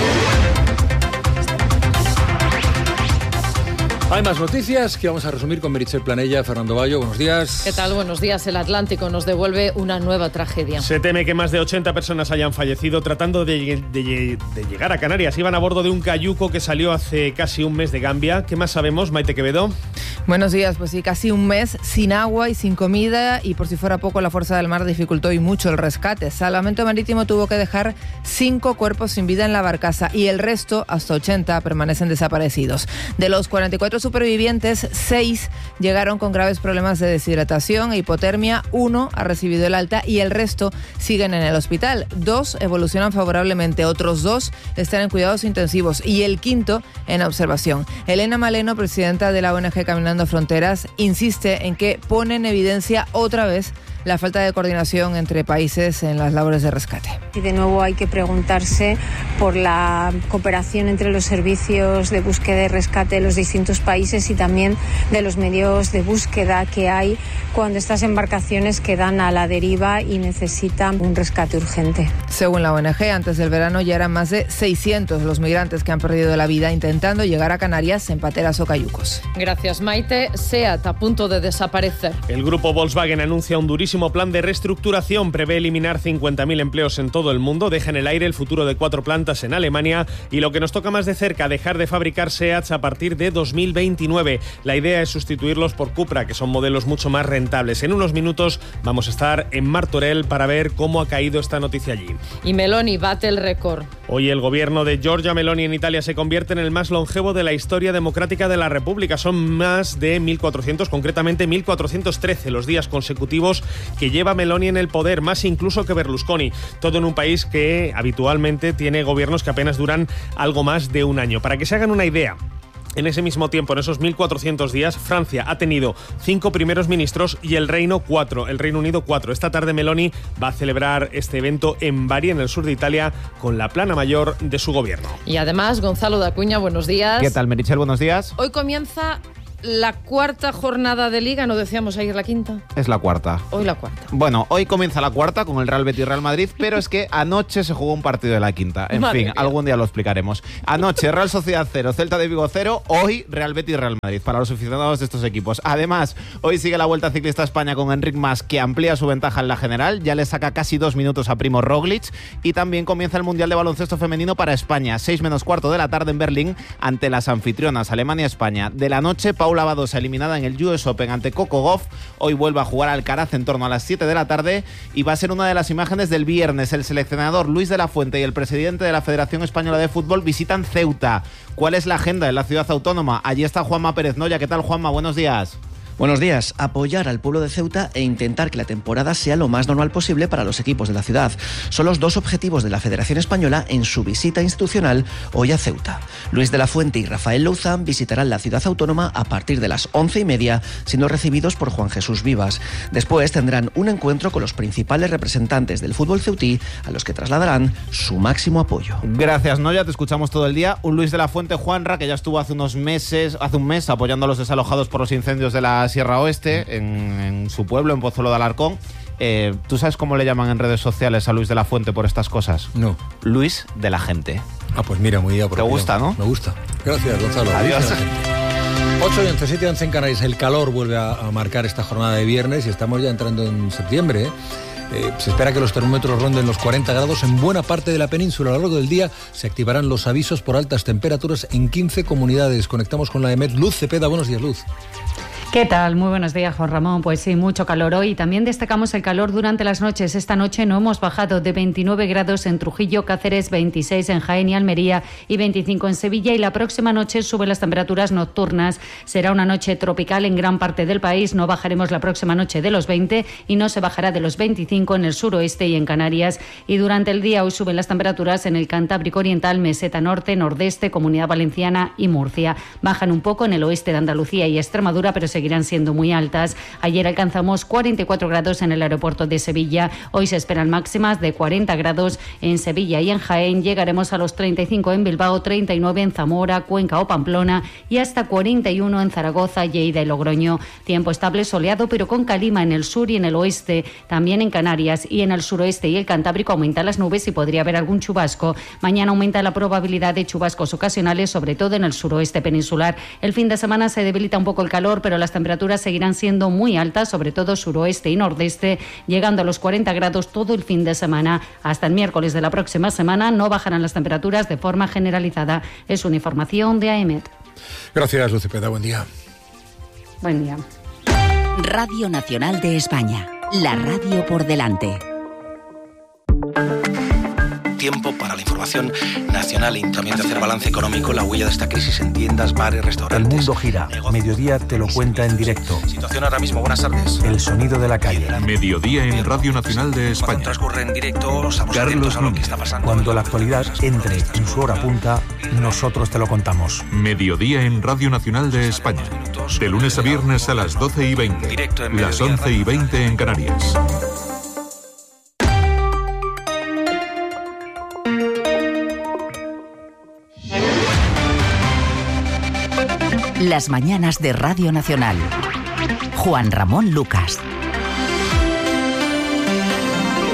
Hay más noticias que vamos a resumir con Meritxell Planella. Fernando Bayo, buenos días. ¿Qué tal? Buenos días. El Atlántico nos devuelve una nueva tragedia. Se teme que más de ochenta personas hayan fallecido tratando de, de, de llegar a Canarias. Iban a bordo de un cayuco que salió hace casi un mes de Gambia. ¿Qué más sabemos, Maite Quevedo? Buenos días. Pues sí, casi un mes sin agua y sin comida, y por si fuera poco, la Fuerza del Mar dificultó y mucho el rescate. Salvamento Marítimo tuvo que dejar cinco cuerpos sin vida en la barcaza y el resto, hasta ochenta, permanecen desaparecidos. De los cuarenta y cuatro supervivientes, seis llegaron con graves problemas de deshidratación e hipotermia, uno ha recibido el alta y el resto siguen en el hospital. Dos evolucionan favorablemente, otros dos están en cuidados intensivos y el quinto en observación. Elena Maleno, presidenta de la O N G Caminando Fronteras, insiste en que pone en evidencia otra vez la falta de coordinación entre países en las labores de rescate. Y de nuevo hay que preguntarse por la cooperación entre los servicios de búsqueda y rescate de los distintos países y también de los medios de búsqueda que hay cuando estas embarcaciones quedan a la deriva y necesitan un rescate urgente. Según la O N G, antes del verano ya eran más de seiscientos los migrantes que han perdido la vida intentando llegar a Canarias en pateras o cayucos. Gracias, Maite. SEAT a punto de desaparecer. El grupo Volkswagen anuncia un durísimo ambiciosísimo plan de reestructuración prevé eliminar cincuenta mil empleos en todo el mundo, deja en el aire el futuro de cuatro plantas en Alemania y lo que nos toca más de cerca, dejar de fabricar SEAT a partir de dos mil veintinueve. La idea es sustituirlos por Cupra, que son modelos mucho más rentables. En unos minutos vamos a estar en Martorell para ver cómo ha caído esta noticia allí. Y Meloni bate el récord. Hoy el gobierno de Giorgia Meloni en Italia se convierte en el más longevo de la historia democrática de la República. Son más de mil cuatrocientos, concretamente mil cuatrocientos trece los días consecutivos que lleva Meloni en el poder, más incluso que Berlusconi. Todo en un país que habitualmente tiene gobiernos que apenas duran algo más de un año. Para que se hagan una idea, en ese mismo tiempo, en esos mil cuatrocientos días, Francia ha tenido cinco primeros ministros y el Reino cuatro, el Reino Unido cuatro. Esta tarde Meloni va a celebrar este evento en Bari, en el sur de Italia, con la plana mayor de su gobierno. Y además, Gonzalo de Acuña, buenos días. ¿Qué tal, Meritxell? Buenos días. Hoy comienza la cuarta jornada de Liga, ¿no decíamos ayer la quinta? Es la cuarta. Hoy la cuarta. Bueno, hoy comienza la cuarta con el Real Betis Real Madrid, pero es que anoche se jugó un partido de la quinta. En Madre fin, mía. Algún día lo explicaremos. Anoche Real Sociedad cero, Celta de Vigo cero, hoy Real Betis Real Madrid, para los aficionados de estos equipos. Además, hoy sigue la Vuelta Ciclista a España con Enric Mas, que amplía su ventaja en la general, ya le saca casi dos minutos a Primo Roglic, y también comienza el Mundial de Baloncesto Femenino para España, seis menos cuarto de la tarde en Berlín, ante las anfitrionas Alemania-España. De la noche, Paula Badosa eliminada en el U S Open ante Coco Gauff. Hoy vuelve a jugar Alcaraz en torno a las siete de la tarde y va a ser una de las imágenes del viernes. El seleccionador Luis de la Fuente y el presidente de la Federación Española de Fútbol visitan Ceuta. ¿Cuál es la agenda en la ciudad autónoma? Allí está Juanma Pérez Noya. ¿Qué tal, Juanma? Buenos días. Buenos días. Apoyar al pueblo de Ceuta e intentar que la temporada sea lo más normal posible para los equipos de la ciudad. Son los dos objetivos de la Federación Española en su visita institucional hoy a Ceuta. Luis de la Fuente y Rafael Louzán visitarán la ciudad autónoma a partir de las once y media, siendo recibidos por Juan Jesús Vivas. Después tendrán un encuentro con los principales representantes del fútbol ceutí, a los que trasladarán su máximo apoyo. Gracias, Noya. Te escuchamos todo el día. Un Luis de la Fuente, Juanra, que ya estuvo hace unos meses, hace un mes, apoyando a los desalojados por los incendios de la Sierra Oeste, en, en su pueblo, en Pozuelo de Alarcón. Eh, ¿Tú sabes cómo le llaman en redes sociales a Luis de la Fuente por estas cosas? No. Luis de la gente. Ah, pues mira, muy bien. ¿Te gusta, no? Me gusta. Gracias, Gonzalo. Adiós. ocho y once, siete y once en Canarias. El calor vuelve a, a marcar esta jornada de viernes y estamos ya entrando en septiembre, ¿eh? Eh, se espera que los termómetros ronden los cuarenta grados en buena parte de la península. A lo largo del día se activarán los avisos por altas temperaturas en quince comunidades. Conectamos con la EMET. Luz Cepeda, buenos días, Luz. ¿Qué tal? Muy buenos días, Juan Ramón. Pues sí, mucho calor hoy. También destacamos el calor durante las noches. Esta noche no hemos bajado de veintinueve grados en Trujillo, Cáceres, veintiséis en Jaén y Almería y veinticinco en Sevilla. Y la próxima noche suben las temperaturas nocturnas. Será una noche tropical en gran parte del país. No bajaremos la próxima noche de los veinte y no se bajará de los veinticinco en el suroeste y en Canarias. Y durante el día hoy suben las temperaturas en el Cantábrico Oriental, Meseta Norte, Nordeste, Comunidad Valenciana y Murcia. Bajan un poco en el oeste de Andalucía y Extremadura, pero se seguirán siendo muy altas. Ayer alcanzamos cuarenta y cuatro grados en el aeropuerto de Sevilla. Hoy se esperan máximas de cuarenta grados en Sevilla y en Jaén. Llegaremos a los treinta y cinco en Bilbao, treinta y nueve en Zamora, Cuenca o Pamplona y hasta cuarenta y uno en Zaragoza, Lleida y Logroño. Tiempo estable, soleado, pero con calima en el sur y en el oeste. También en Canarias y en el suroeste y el Cantábrico aumentan las nubes y podría haber algún chubasco. Mañana aumenta la probabilidad de chubascos ocasionales, sobre todo en el suroeste peninsular. El fin de semana se debilita un poco el calor, pero las temperaturas seguirán siendo muy altas, sobre todo suroeste y nordeste, llegando a los cuarenta grados todo el fin de semana. Hasta el miércoles de la próxima semana no bajarán las temperaturas de forma generalizada. Es una información de AEMET. Gracias, Luz Cepeda. Buen día. Buen día. Radio Nacional de España. La radio por delante. Tiempo para la información nacional y también de hacer balance económico, la huella de esta crisis en tiendas, bares, restaurantes. El mundo gira. Mediodía te lo cuenta en directo. Situación ahora mismo. Buenas tardes. El sonido de la calle. Mediodía en Radio Nacional de España. Cuando transcurre en directo, estamos atentos a lo que está pasando. Cuando la actualidad entre en su hora punta, nosotros te lo contamos. Mediodía en Radio Nacional de España. De lunes a viernes a las doce y veinte. Las once y veinte en Canarias. Las mañanas de Radio Nacional. Juan Ramón Lucas.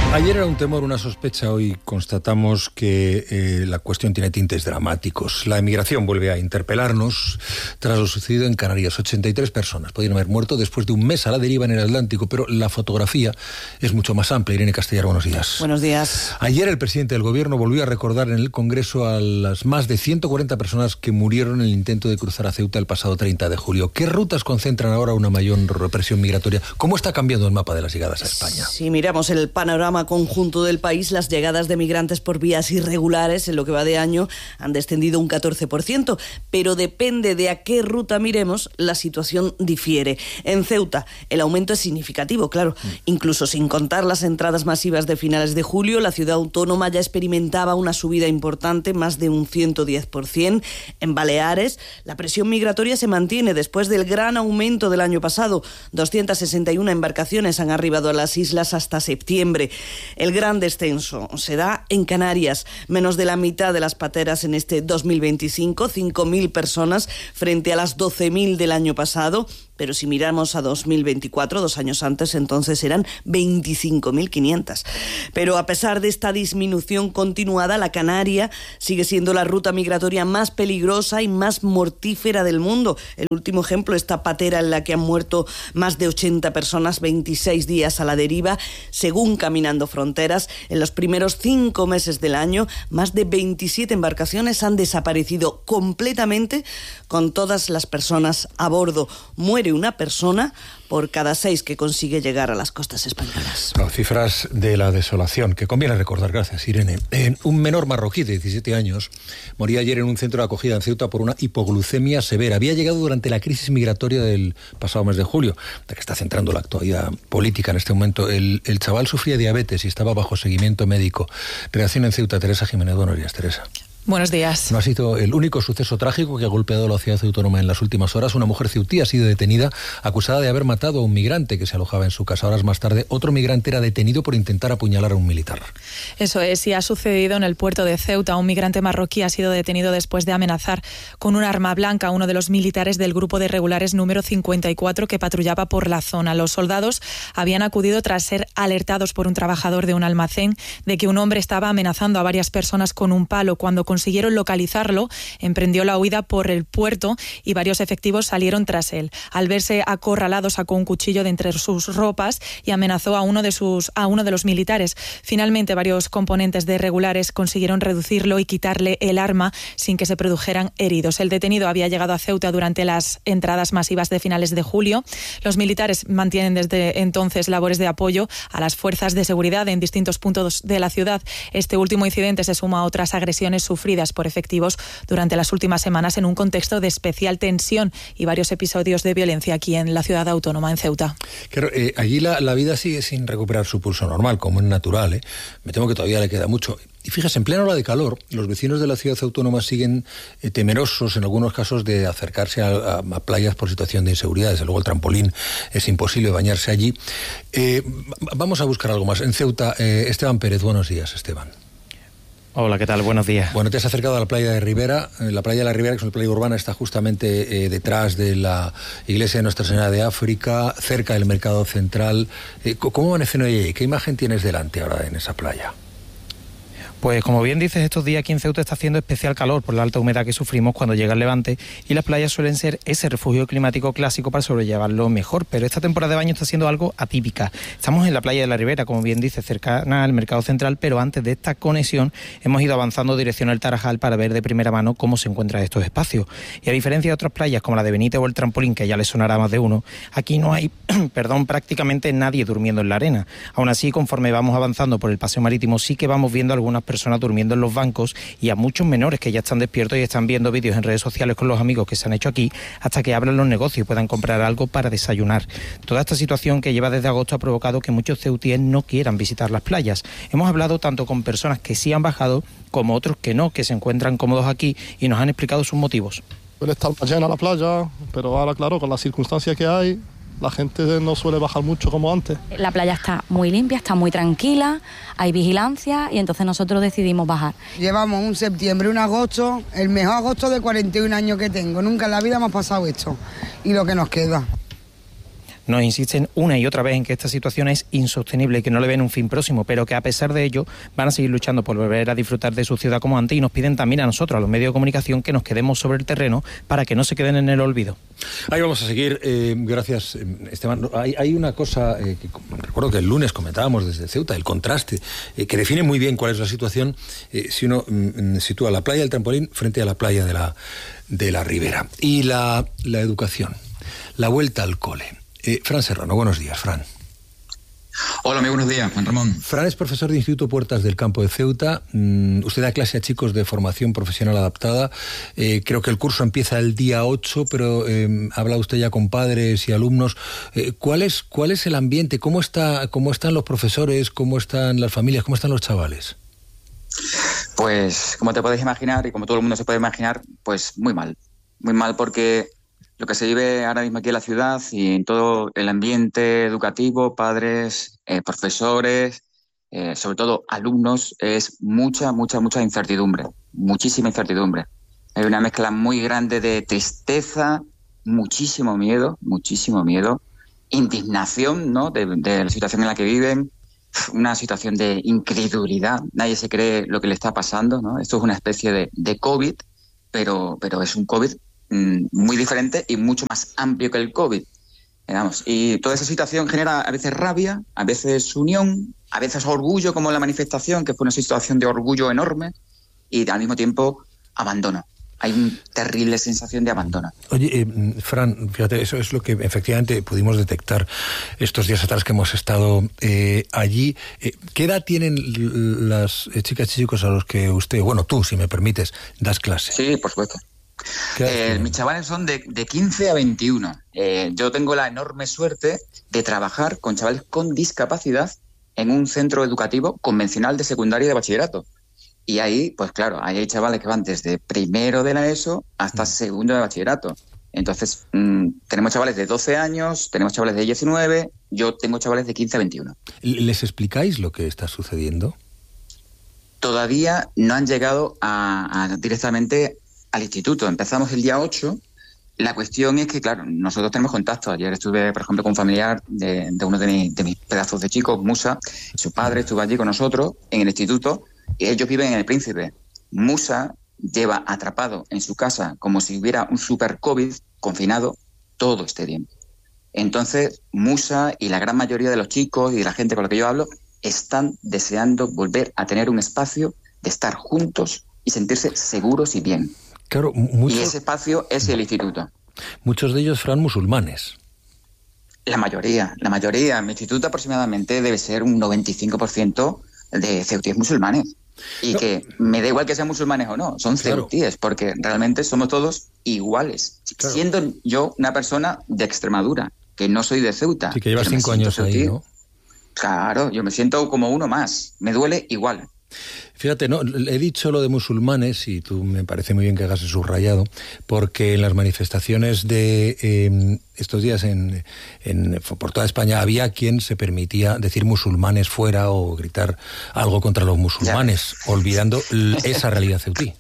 Ayer era un temor, una sospecha, hoy constatamos que eh, la cuestión tiene tintes dramáticos. La emigración vuelve a interpelarnos tras lo sucedido en Canarias. ochenta y tres personas podrían haber muerto después de un mes a la deriva en el Atlántico, pero la fotografía es mucho más amplia. Irene Castellar, buenos días. Buenos días. Ayer el presidente del Gobierno volvió a recordar en el Congreso a las más de ciento cuarenta personas que murieron en el intento de cruzar a Ceuta el pasado treinta de julio. ¿Qué rutas concentran ahora una mayor represión migratoria? ¿Cómo está cambiando el mapa de las llegadas a España? Si miramos el panorama conjunto del país, las llegadas de migrantes por vías irregulares en lo que va de año han descendido un catorce por ciento, pero depende de a qué ruta miremos, la situación difiere. En Ceuta el aumento es significativo, claro, mm. incluso sin contar las entradas masivas de finales de julio, la ciudad autónoma ya experimentaba una subida importante, más de un ciento diez por ciento. En Baleares la presión migratoria se mantiene después del gran aumento del año pasado. doscientas sesenta y una embarcaciones han arribado a las islas hasta septiembre. El gran descenso se da en Canarias, menos de la mitad de las pateras en este dos mil veinticinco, cinco mil personas frente a las doce mil del año pasado. Pero si miramos a dos mil veinticuatro, dos años antes, entonces eran veinticinco mil quinientas. Pero a pesar de esta disminución continuada, la Canaria sigue siendo la ruta migratoria más peligrosa y más mortífera del mundo. El último ejemplo, esta patera en la que han muerto más de ochenta personas, veintiséis días a la deriva. Según Caminando Fronteras, en los primeros cinco meses del año, más de veintisiete embarcaciones han desaparecido completamente con todas las personas a bordo. Muere una persona por cada seis que consigue llegar a las costas españolas. No, cifras de la desolación, que conviene recordar, gracias Irene. Eh, un menor marroquí de diecisiete años moría ayer en un centro de acogida en Ceuta por una hipoglucemia severa. Había llegado durante la crisis migratoria del pasado mes de julio, de que está centrando la actualidad política en este momento. El, el chaval sufría diabetes y estaba bajo seguimiento médico. Redacción en Ceuta, Teresa Jiménez. Buenos días, Teresa. Buenos días. No ha sido el único suceso trágico que ha golpeado a la ciudad autónoma en las últimas horas. Una mujer ceutí ha sido detenida acusada de haber matado a un migrante que se alojaba en su casa. Horas más tarde, otro migrante era detenido por intentar apuñalar a un militar. Eso es, y ha sucedido en el puerto de Ceuta. Un migrante marroquí ha sido detenido después de amenazar con un arma blanca a uno de los militares del grupo de regulares número cincuenta y cuatro que patrullaba por la zona. Los soldados habían acudido tras ser alertados por un trabajador de un almacén de que un hombre estaba amenazando a varias personas con un palo. Cuando consiguieron localizarlo, emprendió la huida por el puerto y varios efectivos salieron tras él. Al verse acorralado, sacó un cuchillo de entre sus ropas y amenazó a uno de sus a uno de los militares. Finalmente, varios componentes de regulares consiguieron reducirlo y quitarle el arma sin que se produjeran heridos. El detenido había llegado a Ceuta durante las entradas masivas de finales de julio. Los militares mantienen desde entonces labores de apoyo a las fuerzas de seguridad en distintos puntos de la ciudad. Este último incidente se suma a otras agresiones sufridas por efectivos durante las últimas semanas en un contexto de especial tensión y varios episodios de violencia aquí en la ciudad autónoma, en Ceuta. Claro, eh, allí la, la vida sigue sin recuperar su pulso normal, como es natural. ¿eh? Me temo que todavía le queda mucho. Y fíjese, en plena ola de calor, los vecinos de la ciudad autónoma siguen eh, temerosos en algunos casos de acercarse a, a, a playas por situación de inseguridad. Desde luego el trampolín es imposible bañarse allí. Eh, vamos a buscar algo más. En Ceuta, eh, Esteban Pérez, buenos días, Esteban. Hola, ¿qué tal? Buenos días. Bueno, te has acercado a la playa de Ribera. La playa de la Ribera, que es una playa urbana, está justamente eh, detrás de la iglesia de Nuestra Señora de África, cerca del mercado central. Eh, ¿Cómo amanece hoy? ¿Qué imagen tienes delante ahora en esa playa? Pues como bien dices, estos días aquí en Ceuta está haciendo especial calor por la alta humedad que sufrimos cuando llega el levante y las playas suelen ser ese refugio climático clásico para sobrellevarlo mejor, pero esta temporada de baño está siendo algo atípica. Estamos en la playa de la Ribera, como bien dices, cercana al mercado central, pero antes de esta conexión hemos ido avanzando dirección al Tarajal para ver de primera mano cómo se encuentran estos espacios. Y a diferencia de otras playas como la de Benítez o el Trampolín, que ya les sonará a más de uno, aquí no hay perdón, prácticamente nadie durmiendo en la arena. Aún así, conforme vamos avanzando por el paseo marítimo, sí que vamos viendo algunas personas durmiendo en los bancos y a muchos menores que ya están despiertos y están viendo vídeos en redes sociales con los amigos que se han hecho aquí hasta que abran los negocios y puedan comprar algo para desayunar. Toda esta situación que lleva desde agosto ha provocado que muchos ceutíes no quieran visitar las playas. Hemos hablado tanto con personas que sí han bajado como otros que no, que se encuentran cómodos aquí y nos han explicado sus motivos. Suele estar más llena la playa, pero ahora claro, con las circunstancias que hay, la gente no suele bajar mucho como antes. La playa está muy limpia, está muy tranquila, hay vigilancia y entonces nosotros decidimos bajar. Llevamos un septiembre, un agosto, el mejor agosto de cuarenta y un años que tengo. Nunca en la vida me ha pasado esto y lo que nos queda. Nos insisten una y otra vez en que esta situación es insostenible y que no le ven un fin próximo, pero que a pesar de ello van a seguir luchando por volver a disfrutar de su ciudad como antes, y nos piden también a nosotros, a los medios de comunicación, que nos quedemos sobre el terreno para que no se queden en el olvido. Ahí vamos a seguir. Eh, gracias, Esteban. Hay, hay una cosa eh, que recuerdo que el lunes comentábamos desde Ceuta, el contraste, eh, que define muy bien cuál es la situación eh, si uno mm, sitúa la playa del Trampolín frente a la playa de la, de la Ribera. Y la, la educación, la vuelta al cole. Eh, Fran Serrano, buenos días, Fran. Hola, muy buenos días, Juan Ramón. Fran es profesor de Instituto Puertas del Campo de Ceuta. Mm, usted da clase a chicos de formación profesional adaptada. Eh, creo que el curso empieza el día ocho, pero eh, habla usted ya con padres y alumnos. Eh, ¿cuál es, cuál es el ambiente? ¿Cómo está, cómo están los profesores? ¿Cómo están las familias? ¿Cómo están los chavales? Pues, como te puedes imaginar, y como todo el mundo se puede imaginar, pues muy mal. Muy mal porque lo que se vive ahora mismo aquí en la ciudad y en todo el ambiente educativo, padres, eh, profesores, eh, sobre todo alumnos, es mucha, mucha, mucha incertidumbre, muchísima incertidumbre. Hay una mezcla muy grande de tristeza, muchísimo miedo, muchísimo miedo, indignación, ¿no?, de, de la situación en la que viven, una situación de incredulidad, nadie se cree lo que le está pasando, ¿no? Esto es una especie de, de COVID, pero, pero es un COVID muy diferente y mucho más amplio que el COVID. Digamos. Y toda esa situación genera a veces rabia, a veces unión, a veces orgullo, como la manifestación, que fue una situación de orgullo enorme, y al mismo tiempo abandono. Hay una terrible sensación de abandono. Oye, eh, Fran, fíjate, eso es lo que efectivamente pudimos detectar estos días atrás que hemos estado eh, allí. Eh, ¿Qué edad tienen las eh, chicas y chicos a los que usted, bueno, tú, si me permites, das clase? Sí, por supuesto. Eh, mis chavales son de, de quince a veintiuno. Eh, yo tengo la enorme suerte de trabajar con chavales con discapacidad en un centro educativo convencional de secundaria y de bachillerato. Y ahí, pues claro, ahí hay chavales que van desde primero de la ESO hasta segundo de bachillerato. Entonces, mmm, tenemos chavales de doce años, tenemos chavales de diecinueve, yo tengo chavales de quince a veintiuno. ¿Les explicáis lo que está sucediendo? Todavía no han llegado a, a directamente al instituto. Empezamos el día ocho. La cuestión es que, claro, nosotros tenemos contacto. Ayer estuve, por ejemplo, con un familiar de, de uno de, mi, de mis pedazos de chicos, Musa. Su padre estuvo allí con nosotros en el instituto y ellos viven en El Príncipe. Musa lleva atrapado en su casa como si hubiera un super COVID confinado todo este tiempo. Entonces, Musa y la gran mayoría de los chicos y de la gente con la que yo hablo están deseando volver a tener un espacio de estar juntos y sentirse seguros y bien. Claro, muchos, y ese espacio es el instituto. Muchos de ellos, Fran, musulmanes. La mayoría, la mayoría. Mi instituto aproximadamente debe ser un noventa y cinco por ciento de ceutíes musulmanes. Y no. que me da igual que sean musulmanes o no, son claro. ceutíes, porque realmente somos todos iguales. Claro. Siendo yo una persona de Extremadura, que no soy de Ceuta. Sí, que llevas cinco años ceutí, ahí, ¿no? Claro, yo me siento como uno más. Me duele igual. Fíjate, no, he dicho lo de musulmanes y tú me parece muy bien que hagas el subrayado, porque en las manifestaciones de eh, estos días en, en, por toda España había quien se permitía decir musulmanes fuera o gritar algo contra los musulmanes, ya. olvidando esa realidad ceutí.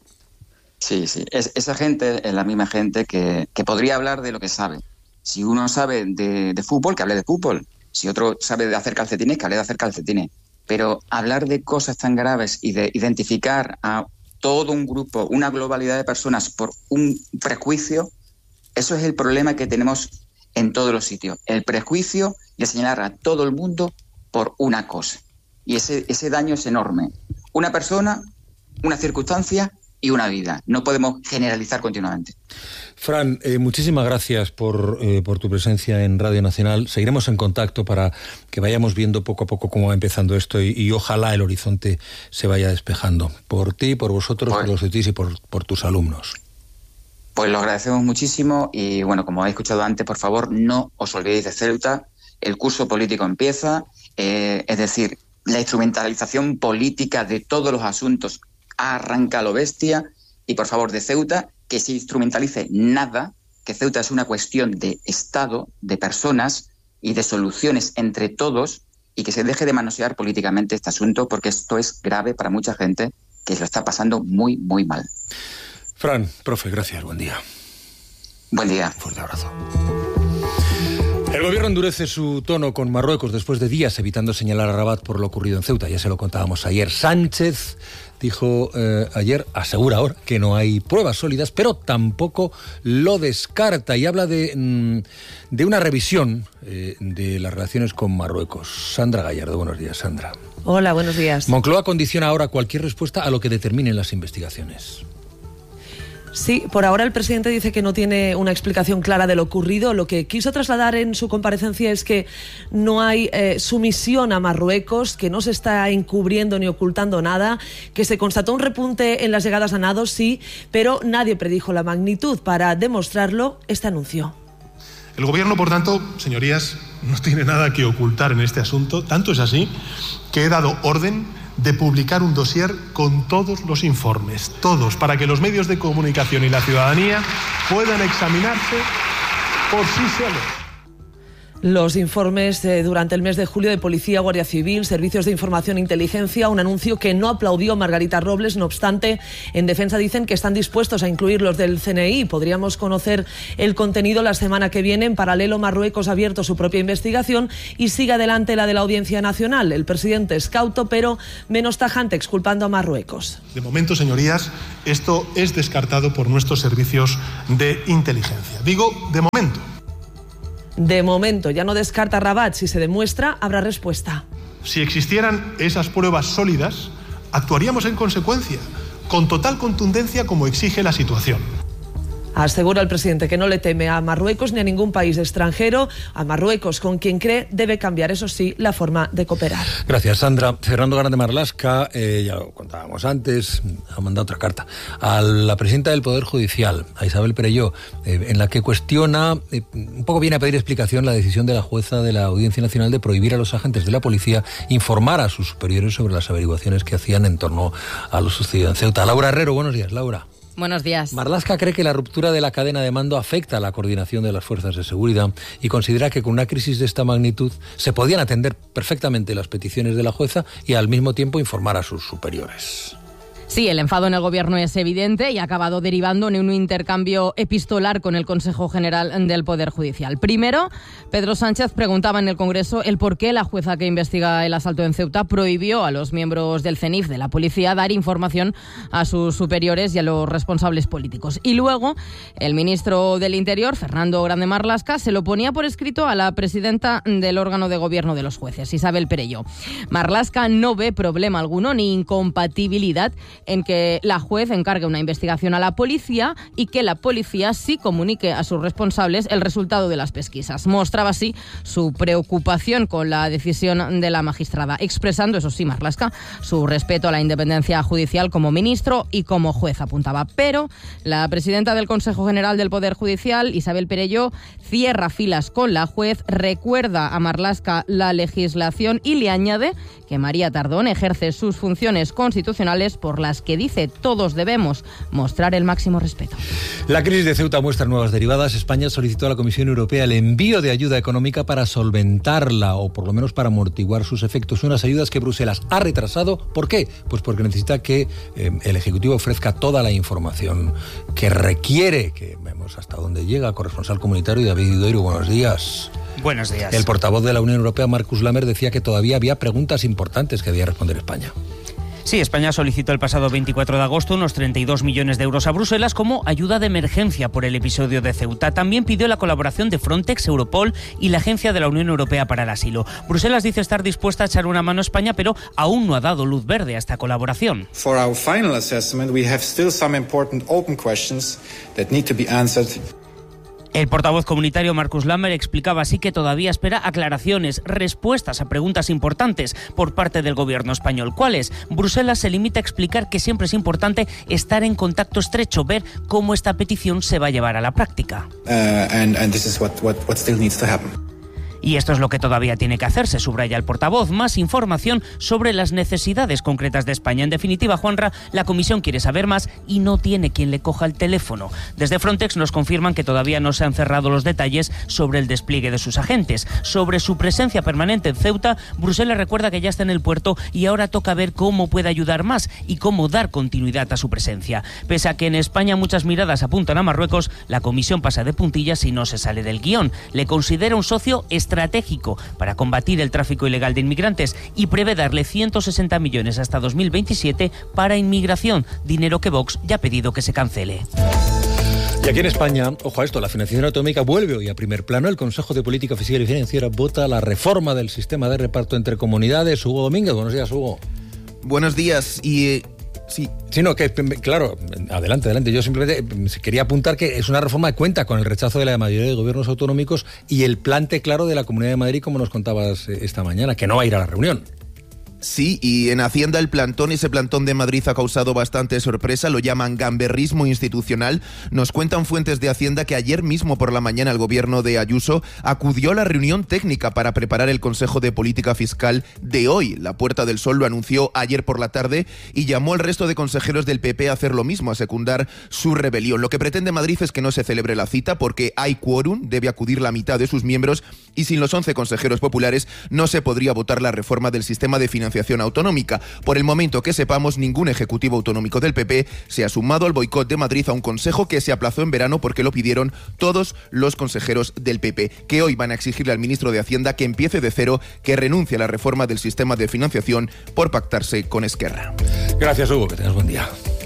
Sí, sí, es, esa gente es la misma gente que, que podría hablar de lo que sabe. Si uno sabe de, de fútbol, que hable de fútbol. Si otro sabe de hacer calcetines, que hable de hacer calcetines. Pero hablar de cosas tan graves y de identificar a todo un grupo, una globalidad de personas por un prejuicio, eso es el problema que tenemos en todos los sitios. El prejuicio de señalar a todo el mundo por una cosa. Y ese, ese daño es enorme. Una persona, una circunstancia y una vida. No podemos generalizar continuamente. Fran, eh, muchísimas gracias por, eh, por tu presencia en Radio Nacional. Seguiremos en contacto para que vayamos viendo poco a poco cómo va empezando esto y, y ojalá el horizonte se vaya despejando. Por ti, por vosotros, pues, por los ceutíes y por, por tus alumnos. Pues lo agradecemos muchísimo y bueno, como habéis escuchado antes, por favor, no os olvidéis de Ceuta. El curso político empieza, eh, es decir, la instrumentalización política de todos los asuntos arranca a lo bestia y por favor de Ceuta que se instrumentalice nada, que Ceuta es una cuestión de Estado, de personas y de soluciones entre todos y que se deje de manosear políticamente este asunto porque esto es grave para mucha gente que lo está pasando muy, muy mal. Fran, profe, gracias, buen día. Buen día. Fuerte abrazo. El gobierno endurece su tono con Marruecos después de días evitando señalar a Rabat por lo ocurrido en Ceuta. Ya se lo contábamos ayer. Sánchez dijo eh, ayer, asegura ahora, que no hay pruebas sólidas, pero tampoco lo descarta y habla de, mm, de una revisión eh, de las relaciones con Marruecos. Sandra Gallardo, buenos días, Sandra. Hola, buenos días. Moncloa condiciona ahora cualquier respuesta a lo que determinen las investigaciones. Sí, por ahora el presidente dice que no tiene una explicación clara de lo ocurrido. Lo que quiso trasladar en su comparecencia es que no hay eh, sumisión a Marruecos, que no se está encubriendo ni ocultando nada, que se constató un repunte en las llegadas a nados, sí, pero nadie predijo la magnitud. Para demostrarlo, este anuncio. El Gobierno, por tanto, señorías, no tiene nada que ocultar en este asunto. Tanto es así que he dado orden de publicar un dossier con todos los informes, todos, para que los medios de comunicación y la ciudadanía puedan examinarse por sí solos. Los informes eh, durante el mes de julio de Policía, Guardia Civil, Servicios de Información e Inteligencia, un anuncio que no aplaudió Margarita Robles. No obstante, en defensa dicen que están dispuestos a incluir los del C N I. Podríamos conocer el contenido la semana que viene. En paralelo, Marruecos ha abierto su propia investigación y sigue adelante la de la Audiencia Nacional. El presidente es cauto, pero menos tajante, exculpando a Marruecos. De momento, señorías, esto es descartado por nuestros servicios de inteligencia. Digo, de momento. De momento, ya no descarta Rabat. Si se demuestra, habrá respuesta. Si existieran esas pruebas sólidas, actuaríamos en consecuencia, con total contundencia como exige la situación. Asegura el presidente que no le teme a Marruecos ni a ningún país extranjero. A Marruecos, con quien cree, debe cambiar, eso sí, la forma de cooperar. Gracias, Sandra. Fernando Grande Marlaska, eh, ya lo contábamos antes, ha mandado otra carta a la presidenta del Poder Judicial, a Isabel Perelló, eh, en la que cuestiona, eh, un poco viene a pedir explicación la decisión de la jueza de la Audiencia Nacional de prohibir a los agentes de la policía informar a sus superiores sobre las averiguaciones que hacían en torno a lo sucedido en Ceuta. Laura Herrero, buenos días, Laura. Buenos días. Marlaska cree que la ruptura de la cadena de mando afecta a la coordinación de las fuerzas de seguridad y considera que con una crisis de esta magnitud se podían atender perfectamente las peticiones de la jueza y al mismo tiempo informar a sus superiores. Sí, el enfado en el gobierno es evidente y ha acabado derivando en un intercambio epistolar con el Consejo General del Poder Judicial. Primero, Pedro Sánchez preguntaba en el Congreso el por qué la jueza que investiga el asalto en Ceuta prohibió a los miembros del C E N I F, de la policía, dar información a sus superiores y a los responsables políticos. Y luego, el ministro del Interior, Fernando Grande Marlaska, se lo ponía por escrito a la presidenta del órgano de gobierno de los jueces, Isabel Perelló. Marlaska no ve problema alguno ni incompatibilidad en que la juez encargue una investigación a la policía y que la policía sí comunique a sus responsables el resultado de las pesquisas. Mostraba así su preocupación con la decisión de la magistrada, expresando, eso sí, Marlaska, su respeto a la independencia judicial como ministro y como juez, apuntaba. Pero la presidenta del Consejo General del Poder Judicial, Isabel Perelló, cierra filas con la juez, recuerda a Marlaska la legislación y le añade que María Tardón ejerce sus funciones constitucionales por las que dice todos debemos mostrar el máximo respeto. La crisis de Ceuta muestra nuevas derivadas. España solicitó a la Comisión Europea el envío de ayuda económica para solventarla o por lo menos para amortiguar sus efectos. Unas ayudas que Bruselas ha retrasado. ¿Por qué? Pues porque necesita que eh, el Ejecutivo ofrezca toda la información que requiere, que vemos hasta dónde llega. Corresponsal comunitario David Idoiro, buenos días. Buenos días. El portavoz de la Unión Europea, Markus Lammer, decía que todavía había preguntas importantes que debía responder España. Sí, España solicitó el pasado veinticuatro de agosto unos treinta y dos millones de euros a Bruselas como ayuda de emergencia por el episodio de Ceuta. También pidió la colaboración de Frontex, Europol y la Agencia de la Unión Europea para el Asilo. Bruselas dice estar dispuesta a echar una mano a España, pero aún no ha dado luz verde a esta colaboración. For our final assessment, we have still some important open questions that need to be answered. El portavoz comunitario Markus Lammer explicaba así que todavía espera aclaraciones, respuestas a preguntas importantes por parte del gobierno español. ¿Cuáles? Bruselas se limita a explicar que siempre es importante estar en contacto estrecho, ver cómo esta petición se va a llevar a la práctica. Uh, and, and this is what, what, what still needs to happen. Y esto es lo que todavía tiene que hacerse, subraya el portavoz. Más información sobre las necesidades concretas de España. En definitiva, Juanra, la Comisión quiere saber más y no tiene quien le coja el teléfono. Desde Frontex nos confirman que todavía no se han cerrado los detalles sobre el despliegue de sus agentes. Sobre su presencia permanente en Ceuta, Bruselas recuerda que ya está en el puerto y ahora toca ver cómo puede ayudar más y cómo dar continuidad a su presencia. Pese a que en España muchas miradas apuntan a Marruecos, la Comisión pasa de puntillas y no se sale del guión. Le considera un socio estratégico para combatir el tráfico ilegal de inmigrantes y prevé darle ciento sesenta millones hasta dos mil veintisiete para inmigración, dinero que Vox ya ha pedido que se cancele. Y aquí en España, ojo a esto, la financiación autonómica vuelve hoy a primer plano. El Consejo de Política Fiscal y Financiera vota la reforma del sistema de reparto entre comunidades. Hugo Domínguez, buenos días, Hugo. Buenos días y... Sí, sí, no, que claro, adelante, adelante. Yo simplemente quería apuntar que es una reforma que cuenta con el rechazo de la mayoría de gobiernos autonómicos y el plante claro de la Comunidad de Madrid, como nos contabas esta mañana, que no va a ir a la reunión. Sí, y en Hacienda el plantón, ese plantón de Madrid ha causado bastante sorpresa, lo llaman gamberrismo institucional. Nos cuentan fuentes de Hacienda que ayer mismo por la mañana el gobierno de Ayuso acudió a la reunión técnica para preparar el Consejo de Política Fiscal de hoy. La Puerta del Sol lo anunció ayer por la tarde y llamó al resto de consejeros del P P a hacer lo mismo, a secundar su rebelión. Lo que pretende Madrid es que no se celebre la cita porque hay quórum, debe acudir la mitad de sus miembros y sin los once consejeros populares no se podría votar la reforma del sistema de financiación autonómica. Por el momento que sepamos, ningún ejecutivo autonómico del P P se ha sumado al boicot de Madrid a un consejo que se aplazó en verano porque lo pidieron todos los consejeros del P P, que hoy van a exigirle al ministro de Hacienda que empiece de cero, que renuncie a la reforma del sistema de financiación por pactarse con Esquerra. Gracias, Hugo, que tengas buen día.